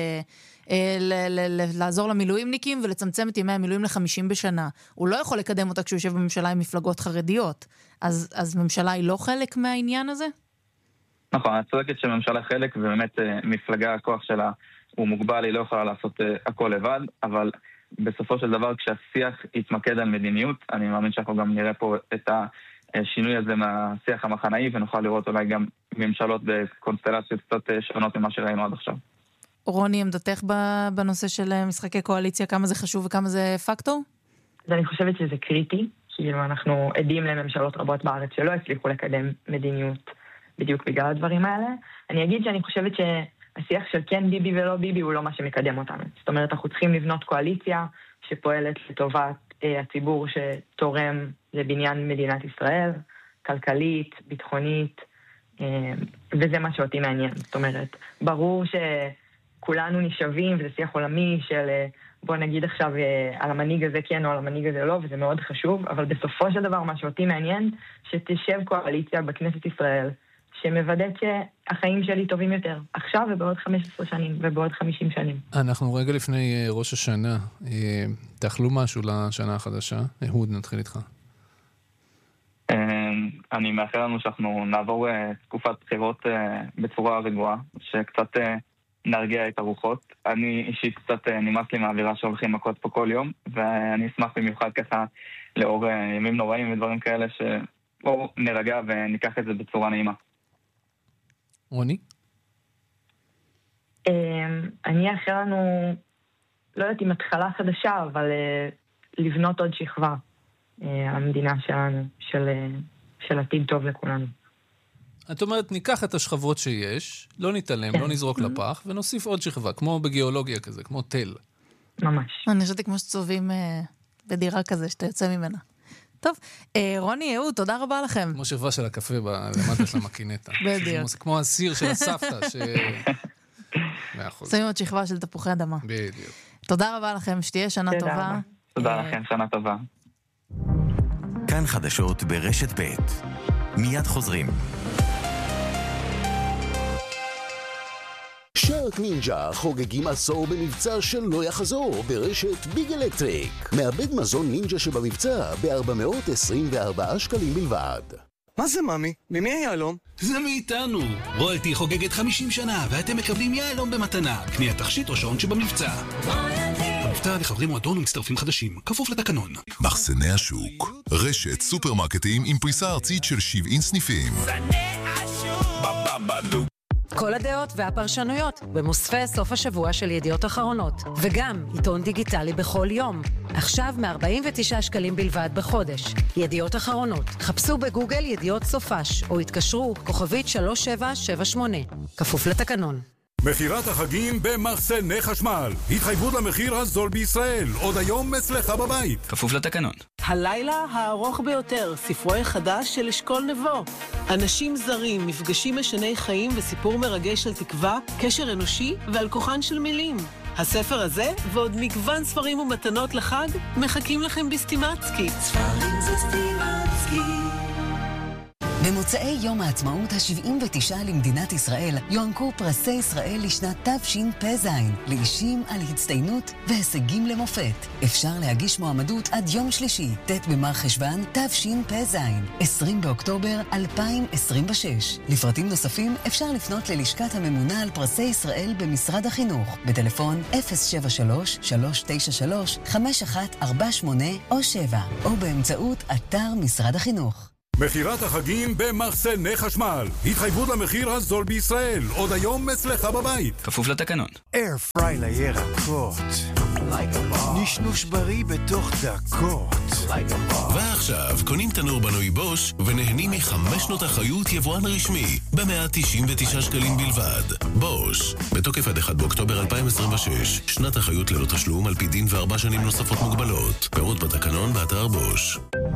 Speaker 2: לעזור למילואימניקים ולצמצם את ימי המילואים ל50 בשנה. הוא לא יכול לקדם אותה כשהוא יושב בממשלה עם מפלגות חרדיות. אז ממשלה היא לא חלק מהעניין הזה?
Speaker 15: נכון, את צודקת שממשלה חלק, ובאמת מפלגה, הכוח שלה הוא מוגבל, היא לא יכולה לעשות הכל לבד, אבל בסופו של דבר, כשהשיח יתמקד על מדיניות, אני מאמין שאנחנו גם נראה פה את השינוי הזה מהשיח המחנאי, ונוכל לראות אולי גם ממשלות בקונסטלציות קצת שונות ממה שראינו עד עכשיו.
Speaker 2: רוני, עמדתך בנושא של משחקי קואליציה, כמה זה חשוב וכמה זה פקטור?
Speaker 16: אז אני חושבת שזה קריטי, כאילו אנחנו עדים לממשלות רבות בארץ שלא הצליחו לקדם מדיניות בדיוק בגלל הדברים האלה. אני אגיד שאני חושבת השיח של כן ביבי ולא ביבי הוא לא מה שמקדם אותנו. זאת אומרת, אנחנו צריכים לבנות קואליציה שפועלת לטובת הציבור שתורם לבניין מדינת ישראל, כלכלית, ביטחונית, וזה מה שאותי מעניין. זאת אומרת, ברור שכולנו נשאבים, וזה שיח עולמי של בוא נגיד עכשיו על המנהיג הזה כן או על המנהיג הזה לא, וזה מאוד חשוב, אבל בסופו של דבר מה שאותי מעניין, שתשב קואליציה בכנסת ישראל, שמוודאת שהחיים שלי טובים יותר, עכשיו ובעוד 15 שנים, ובעוד 50 שנים.
Speaker 1: אנחנו רגע לפני ראש השנה, תאכלו משהו לשנה החדשה? אהוד, נתחיל איתך.
Speaker 15: אני מאחל לנו שאנחנו נעבור תקופת בחירות בצורה רגועה, שקצת נרגיע את הרוחות. אני אישית קצת נמאס לי מהאווירה שהולכים מכות פה כל יום, ואני אשמח במיוחד ככה לאור ימים נוראים ודברים כאלה שבואו נרגע וניקח את זה בצורה נעימה.
Speaker 1: רוני?
Speaker 16: אני אאחל לנו, לא יודעת אם התחלה חדשה, אבל לבנות עוד שכבה. המדינה שלנו, של עתיד טוב לכולנו.
Speaker 1: את אומרת, ניקח את השכבות שיש, לא נתעלם, לא נזרוק לפח, ונוסיף עוד שכבה, כמו בגיאולוגיה כזה, כמו תל.
Speaker 16: ממש.
Speaker 2: אני חושבת כמו שצובעים בדירה כזה, שאתה יוצא ממנה. טוב, רוני, אהוד, תודה רבה לכם.
Speaker 1: כמו שכבה של הקפה למטה של המקינטה.
Speaker 2: בדיוק.
Speaker 1: כמו הסיר של הסבתא,
Speaker 2: שמים עוד שכבה של תפוחי אדמה.
Speaker 1: בדיוק.
Speaker 2: תודה רבה לכם, שתהיה שנה טובה.
Speaker 15: תודה לכם, שנה טובה.
Speaker 5: כאן חדשות ברשת ב' מיד חוזרים.
Speaker 17: שרק נינג'ה חוגגים עשור במבצע שלא יחזור ברשת ביג אלקטריק. מעבד מזון נינג'ה שבמבצע ב-424 שקלים בלבד.
Speaker 18: מה זה ממי? ממי היהלום?
Speaker 19: זה מאיתנו. רויאלטי חוגגת 50 שנה ואתם מקבלים יהלום במתנה. קניית תכשיט או שעון שבמבצע. המבצע לחברי מועדון ומצטרפים חדשים, כפוף לתקנון.
Speaker 20: מחסני השוק, רשת סופרמרקטים עם פריסה ארצית של 70 סניפים.
Speaker 6: כל הדעות והפרשנויות במוספי סוף השבוע של ידיעות אחרונות, וגם עיתון דיגיטלי בכל יום. עכשיו מ-49 שקלים בלבד בחודש. ידיעות אחרונות. חפשו בגוגל ידיעות סופש, או התקשרו כוכבית 3778. כפוף לתקנון.
Speaker 8: מחירת החגים במחסני חשמל. התחייבות למחיר הזול בישראל. עוד היום אצלך בבית.
Speaker 19: כפוף לתקנון.
Speaker 21: הלילה הארוך ביותר, ספרו החדש של אשכול נבו. אנשים זרים, מפגשים משני חיים וסיפור מרגש של תקווה, קשר אנושי ועל כוחן של מילים. הספר הזה ועוד מגוון ספרים ומתנות לחג מחכים לכם בסטימצקי. ספרים זה סטימצקי.
Speaker 22: במוצאי יום העצמאות ה-79 למדינת ישראל יוענקו פרסי ישראל לשנת תשפ"ז לאישים על הצטיינות והישגים למופת. אפשר להגיש מועמדות עד יום שלישי, ט' במר חשוון תשפ"ז, 20 באוקטובר 2026. לפרטים נוספים אפשר לפנות ללשכת הממונה על פרסי ישראל במשרד החינוך בטלפון 073-393-5148 או 7 או באמצעות אתר משרד החינוך.
Speaker 8: מחירת החגים במחסני חשמל. התחייבות למחיר הזול בישראל. עוד היום אצלך בבית.
Speaker 19: כפוף לתקנון.
Speaker 23: אייר פריי לירקות. נשנוש בריא בתוך דקות.
Speaker 24: ועכשיו קונים תנור בנוי בוש ונהנים מ5 שנות אחריות יבואן רשמי ב-199 שקלים בלבד. בוש, בתוקף עד 1 באוקטובר 2026. שנת אחריות ללא תשלום על פי דין ו4 שנים נוספות מוגבלות. פירוט בתקנון באתר בוש.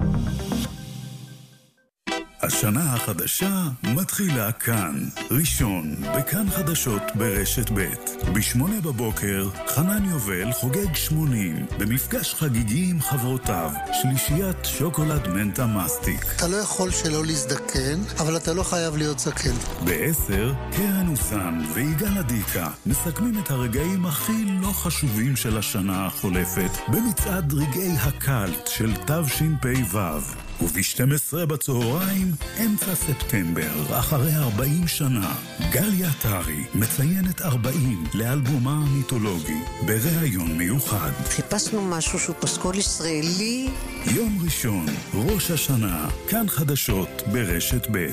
Speaker 8: השנה החדשה מתחילה כאן. ראשון, בכאן חדשות ברשת ב'. ב8 בבוקר, חנן יובל חוגג 80, במפגש חגיגי עם חברותיו, שלישיית שוקולד מנטה מסטיק.
Speaker 25: אתה לא יכול שלא להזדקן, אבל אתה לא חייב להיות זקן.
Speaker 8: ב10, קרן אוסן ויגאל אדיקה מסכמים את הרגעים הכי לא חשובים של השנה החולפת, במצעד רגעי הקלט של תשפ"ו. וב-12 בצהריים, אמצע ספטמבר, אחרי 40 שנה, גליה טרי מציינת 40 לאלבומה המיתולוגי, בראיון מיוחד.
Speaker 25: חיפשנו משהו שהוא פסקול ישראלי.
Speaker 8: יום ראשון, ראש השנה, כאן חדשות ברשת ב'.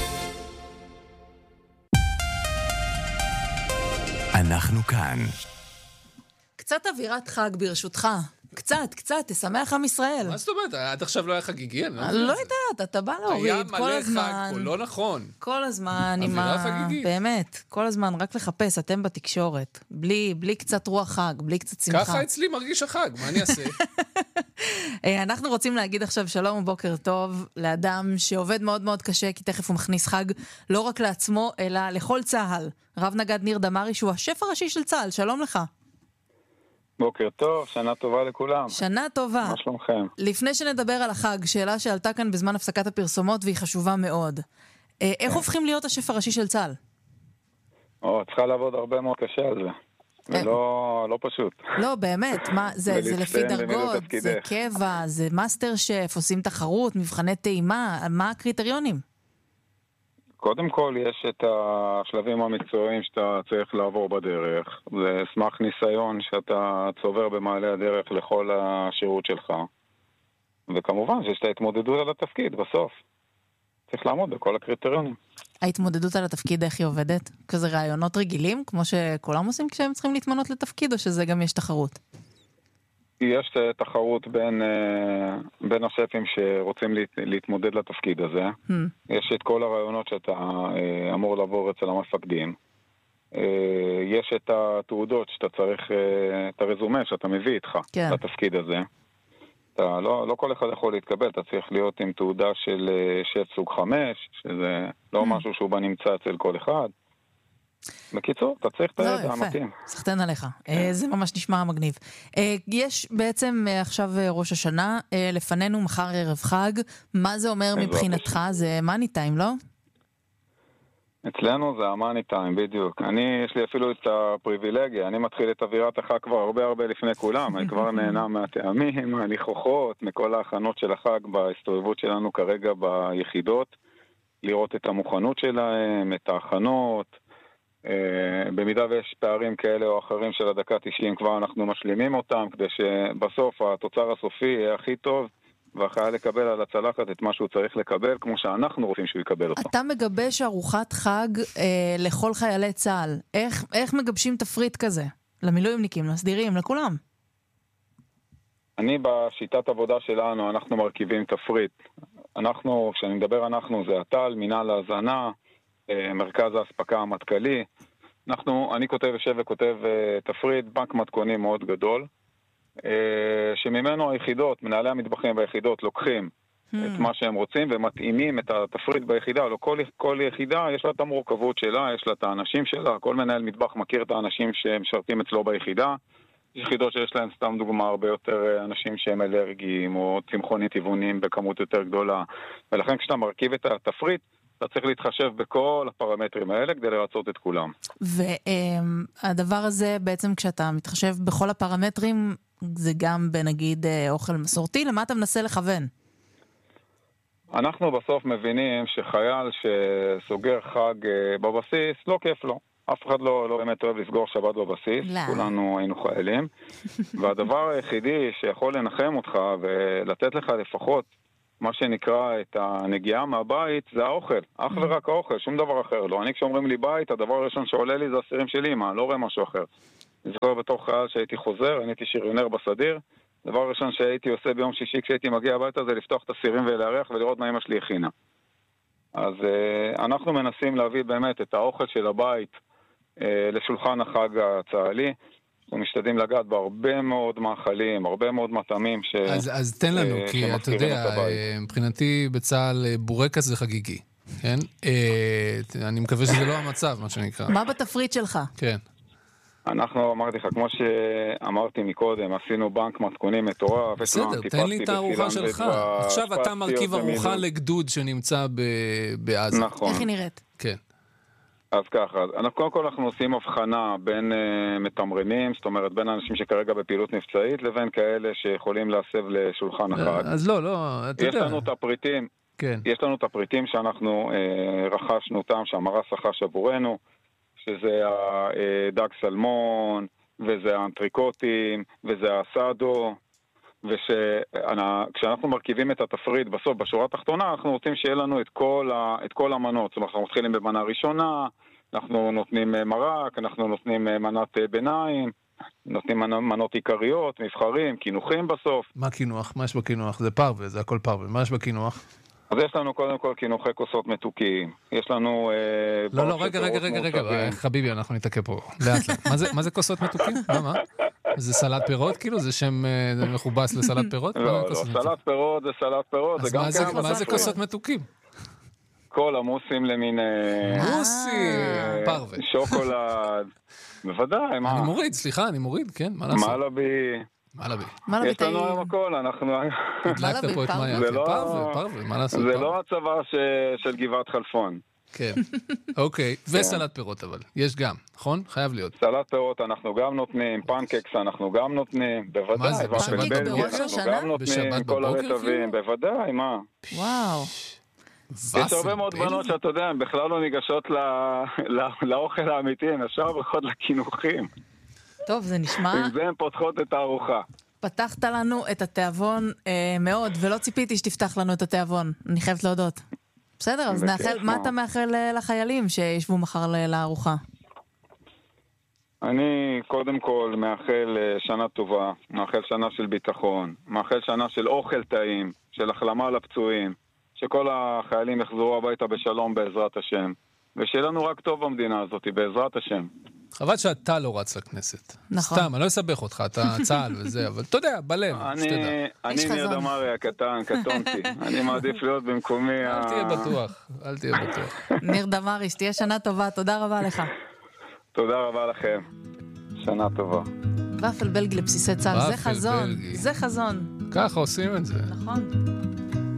Speaker 5: אנחנו כאן.
Speaker 2: קצת אווירת חג ברשותך. קצת, תשמח עם ישראל.
Speaker 1: מה זאת אומרת? עד עכשיו לא היה חגיגי?
Speaker 2: אני לא יודעת, אתה בא להוריד כל הזמן.
Speaker 1: היה מלא חג פה, לא נכון.
Speaker 2: כל הזמן עם באמת, כל הזמן רק לחפש, אתם בתקשורת. בלי קצת רוח חג, בלי קצת שמחה.
Speaker 1: ככה אצלי מרגיש החג, מה אני אעשה?
Speaker 2: אנחנו רוצים להגיד עכשיו שלום ובוקר טוב לאדם שעובד מאוד מאוד קשה, כי תכף הוא מכניס חג לא רק לעצמו, אלא לכל צהל. רב נגד ניר דמרי, שהוא השף הראשי של צהל, שלום לך.
Speaker 26: בוקר טוב, שנה טובה לכולם.
Speaker 2: שנה טובה.
Speaker 26: מה שלומכם?
Speaker 2: לפני שנדבר על החג, שאלה שעלתה כאן בזמן הפסקת הפרסומות והיא חשובה מאוד. איך הופכים להיות השף הראשי של צה"ל?
Speaker 26: צריכה לעבוד הרבה מאוד קשה על זה. ולא פשוט.
Speaker 2: לא, באמת, זה לפי דרגות, זה קבע, זה מאסטר שף, עושים תחרות, מבחני טעימה, מה הקריטריונים?
Speaker 26: קודם כל יש את השלבים המקצועיים שאתה צריך לעבור בדרך. זה סמך ניסיון שאתה צובר במעלה הדרך לכל השירות שלך. וכמובן שיש את ההתמודדות על התפקיד בסוף. צריך לעמוד בכל הקריטריונים.
Speaker 2: ההתמודדות על התפקיד, איך היא עובדת? כזה רעיונות רגילים, כמו שכולם עושים כשהם צריכים להתמנות לתפקיד, או שזה גם יש תחרות?
Speaker 26: יש תחרות בין השפים שרוצים להתמודד לתפקיד הזה. יש את כל הרעיונות שאתה אמור לעבור אצל המפקדים. יש את התעודות שאתה צריך, את הרזומה שאתה מביא איתך לתפקיד הזה. לא כל אחד יכול להתקבל, אתה צריך להיות עם תעודה של שף סוג 5, שזה לא משהו שהוא בנמצא אצל כל אחד. בקיצור, אתה צריך את הידע המתאים.
Speaker 2: סחטן עליך, זה ממש נשמע מגניב. יש בעצם עכשיו ראש השנה, לפנינו מחר ערב חג, מה זה אומר מבחינתך? זה מאני טיים, לא?
Speaker 26: אצלנו זה המאני טיים, בדיוק. יש לי אפילו את הפריבילגיה, אני מתחיל את אווירת החג כבר הרבה לפני כולם, אני כבר נהנה מהטעמים, מהניחוחות, מכל ההכנות של החג בהסתובבות שלנו כרגע ביחידות, לראות את המוכנות שלהם, את ההכנות, במידה ויש פערים כאלה או אחרים של הדקה 90 כבר אנחנו משלימים אותם, כדי שבסוף התוצר הסופי יהיה הכי טוב, והחייל לקבל על הצלחת את מה שהוא צריך לקבל, כמו שאנחנו רוצים שהוא יקבל אותו.
Speaker 2: אתה מגבש ארוחת חג לכל חיילי צה"ל. איך מגבשים תפריט כזה? למילואימניקים, לסדירים, לכולם?
Speaker 26: אני בשיטת עבודה שלנו, אנחנו מרכיבים תפריט. כשאני מדבר אנחנו, זה הטל, מינהל ההזנה, מרכז ההספקה המטכ"לי. אני יושב וכותב תפריט, בנק מתכונים מאוד גדול, שממנו היחידות, מנהלי המטבחים ביחידות לוקחים את מה שהם רוצים ומתאימים את התפריט ביחידה. כל יחידה יש לה את המורכבות שלה, יש לה את האנשים שלה, כל מנהל מטבח מכיר את האנשים שמשרתים אצלו ביחידה. יש יחידות שיש להם, סתם דוגמה, הרבה יותר אנשים שהם אלרגיים או צמחוני טבעונים בכמות יותר גדולה. ולכן כשאתה מרכיב את התפריט, אתה צריך להתחשב בכל הפרמטרים האלה כדי לרצות את כולם.
Speaker 2: והדבר הזה בעצם כשאתה מתחשב בכל הפרמטרים, זה גם בנגיד אוכל מסורתי, למה אתה מנסה לכוון?
Speaker 26: אנחנו בסוף מבינים שחייל שסוגר חג בבסיס, לא כיף לו. אף אחד לא באמת אוהב לסגור שבת בבסיס, כולנו היינו חיילים. והדבר היחידי שיכול לנחם אותך ולתת לך לפחות מה שנקרא את הנגיעה מהבית, זה האוכל. אך ורק האוכל, שום דבר אחר לא. אני כשאומרים לי בית, הדבר הראשון שעולה לי זה הסירים שלי, אני לא רואה משהו אחר. אני זוכר בתור חייל שהייתי חוזר, אני הייתי שריונר בסדיר, דבר הראשון שהייתי עושה ביום שישי כשהייתי מגיע הביתה זה לפתוח את הסירים ולהריח ולראות מה אמא שלי הכינה. אז אנחנו מנסים להביא באמת את האוכל של הבית לשולחן החג הצה"לי, אנחנו משתדלים לגעת בהרבה מאוד מאכלים, הרבה מאוד מטעמים
Speaker 1: אז תן לנו, כי אתה יודע, מבחינתי בצה"ל בורקס זה חגיגי, כן? אני מקווה שזה לא המצב, מה שנקרא.
Speaker 2: מה בתפריט שלך?
Speaker 1: כן.
Speaker 26: אנחנו, אמרתי לך, כמו שאמרתי מקודם, עשינו בנק מתכונים מטורף.
Speaker 1: בסדר, תן לי את הארוחה שלך. עכשיו אתה מרכיב ארוחה לגדוד שנמצא בעזה.
Speaker 26: נכון.
Speaker 2: איך היא נראית?
Speaker 1: כן.
Speaker 26: אז ככה, קודם כל אנחנו עושים הבחנה בין מתמרנים, זאת אומרת בין אנשים שכרגע בפעילות מבצעית, לבין כאלה שיכולים להסב לשולחן החג.
Speaker 1: אז לא, אתה יודע.
Speaker 26: יש לנו את הפריטים,
Speaker 1: כן.
Speaker 26: יש לנו את הפריטים שאנחנו רכשנו אותם, שהמרס רכש עבורנו, שזה הדג סלמון, וזה האנטריקוטים, וזה הסאדו, וכשאנחנו מרכיבים את התפריט בסוף, בשורה התחתונה, אנחנו רוצים שיהיה לנו את כל המנות. זאת אומרת, אנחנו מתחילים במנה ראשונה, אנחנו נותנים מרק, אנחנו נותנים מנת ביניים, נותנים מנות עיקריות, מבחרים, קינוחים בסוף.
Speaker 1: מה קינוח? מה יש בקינוח? זה פרווה, זה הכל פרווה. מה יש בקינוח?
Speaker 26: אז יש לנו קודם כל קינוחי כוסות מתוקים. יש לנו...
Speaker 1: לא, רגע, חביבי, אנחנו נתעכב פה. לאט לאט. מה זה כוסות מתוקים? מה? זה סלט פירות כאילו? זה שם מכובס לסלט פירות?
Speaker 26: לא, סלט פירות זה סלט פירות.
Speaker 1: אז מה זה כוסות מתוקים?
Speaker 26: כל המוסים למיניהם.
Speaker 1: מוסים! פרווה.
Speaker 26: שוקולד. בוודאי, מה?
Speaker 1: אני מוריד, סליחה, כן, מה לעשות?
Speaker 26: מלאבי. יש לנו היום הכל, אנחנו...
Speaker 1: הדלקת פה את מאיה, פרווה, מה לעשות?
Speaker 26: זה לא הצבא של גבעת חלפון.
Speaker 1: כן, אוקיי. וסלט פירות אבל, יש גם, נכון? חייב להיות.
Speaker 26: סלט פירות אנחנו גם נותנים, פנקקס אנחנו גם נותנים, בוודאי.
Speaker 1: מה זה, בשבת בבוקר?
Speaker 26: אנחנו גם נותנים, כל הרטבים, בוודאי, מה?
Speaker 2: וואו.
Speaker 26: יש הרבה מאוד בנות שאתה יודע, הן בכלל לא ניגשות לאוכל האמיתי, הן ישר הולכות לקינוחים.
Speaker 2: טוב, זה נשמע...
Speaker 26: עם זה הן פותחות את הארוחה.
Speaker 2: פתחת לנו את התיאבון מאוד, ולא ציפיתי שתפתח לנו את התיאבון, אני חייבת להודות. בסדר, אז מה אתה מאחל לחיילים שישבו מחר לארוחה?
Speaker 26: אני קודם כל מאחל שנה טובה, מאחל שנה של ביטחון, מאחל שנה של אוכל טעים, של החלמה לפצועים, שכל החיילים יחזרו הביתה בשלום בעזרת השם, ושיהיה לנו רק טוב במדינה הזאת, בעזרת השם.
Speaker 1: חבל שאתה לא רץ לכנסת.
Speaker 2: נכון.
Speaker 1: סתם, אני לא אסבך אותך, אתה צהל וזה, אבל אתה יודע, בלב, שתדע.
Speaker 26: אני ניר דמרי הקטן, קטונתי. אני מעדיף להיות במקומי
Speaker 1: אל תהיה בטוח, אל תהיה בטוח.
Speaker 2: ניר דמרי, שתהיה שנה טובה, תודה רבה לך.
Speaker 26: תודה רבה לכם. שנה טובה.
Speaker 2: ופל בלגי לבסיסי צה"ל, זה חזון, זה חזון.
Speaker 1: ככה עושים את זה.
Speaker 2: נכון.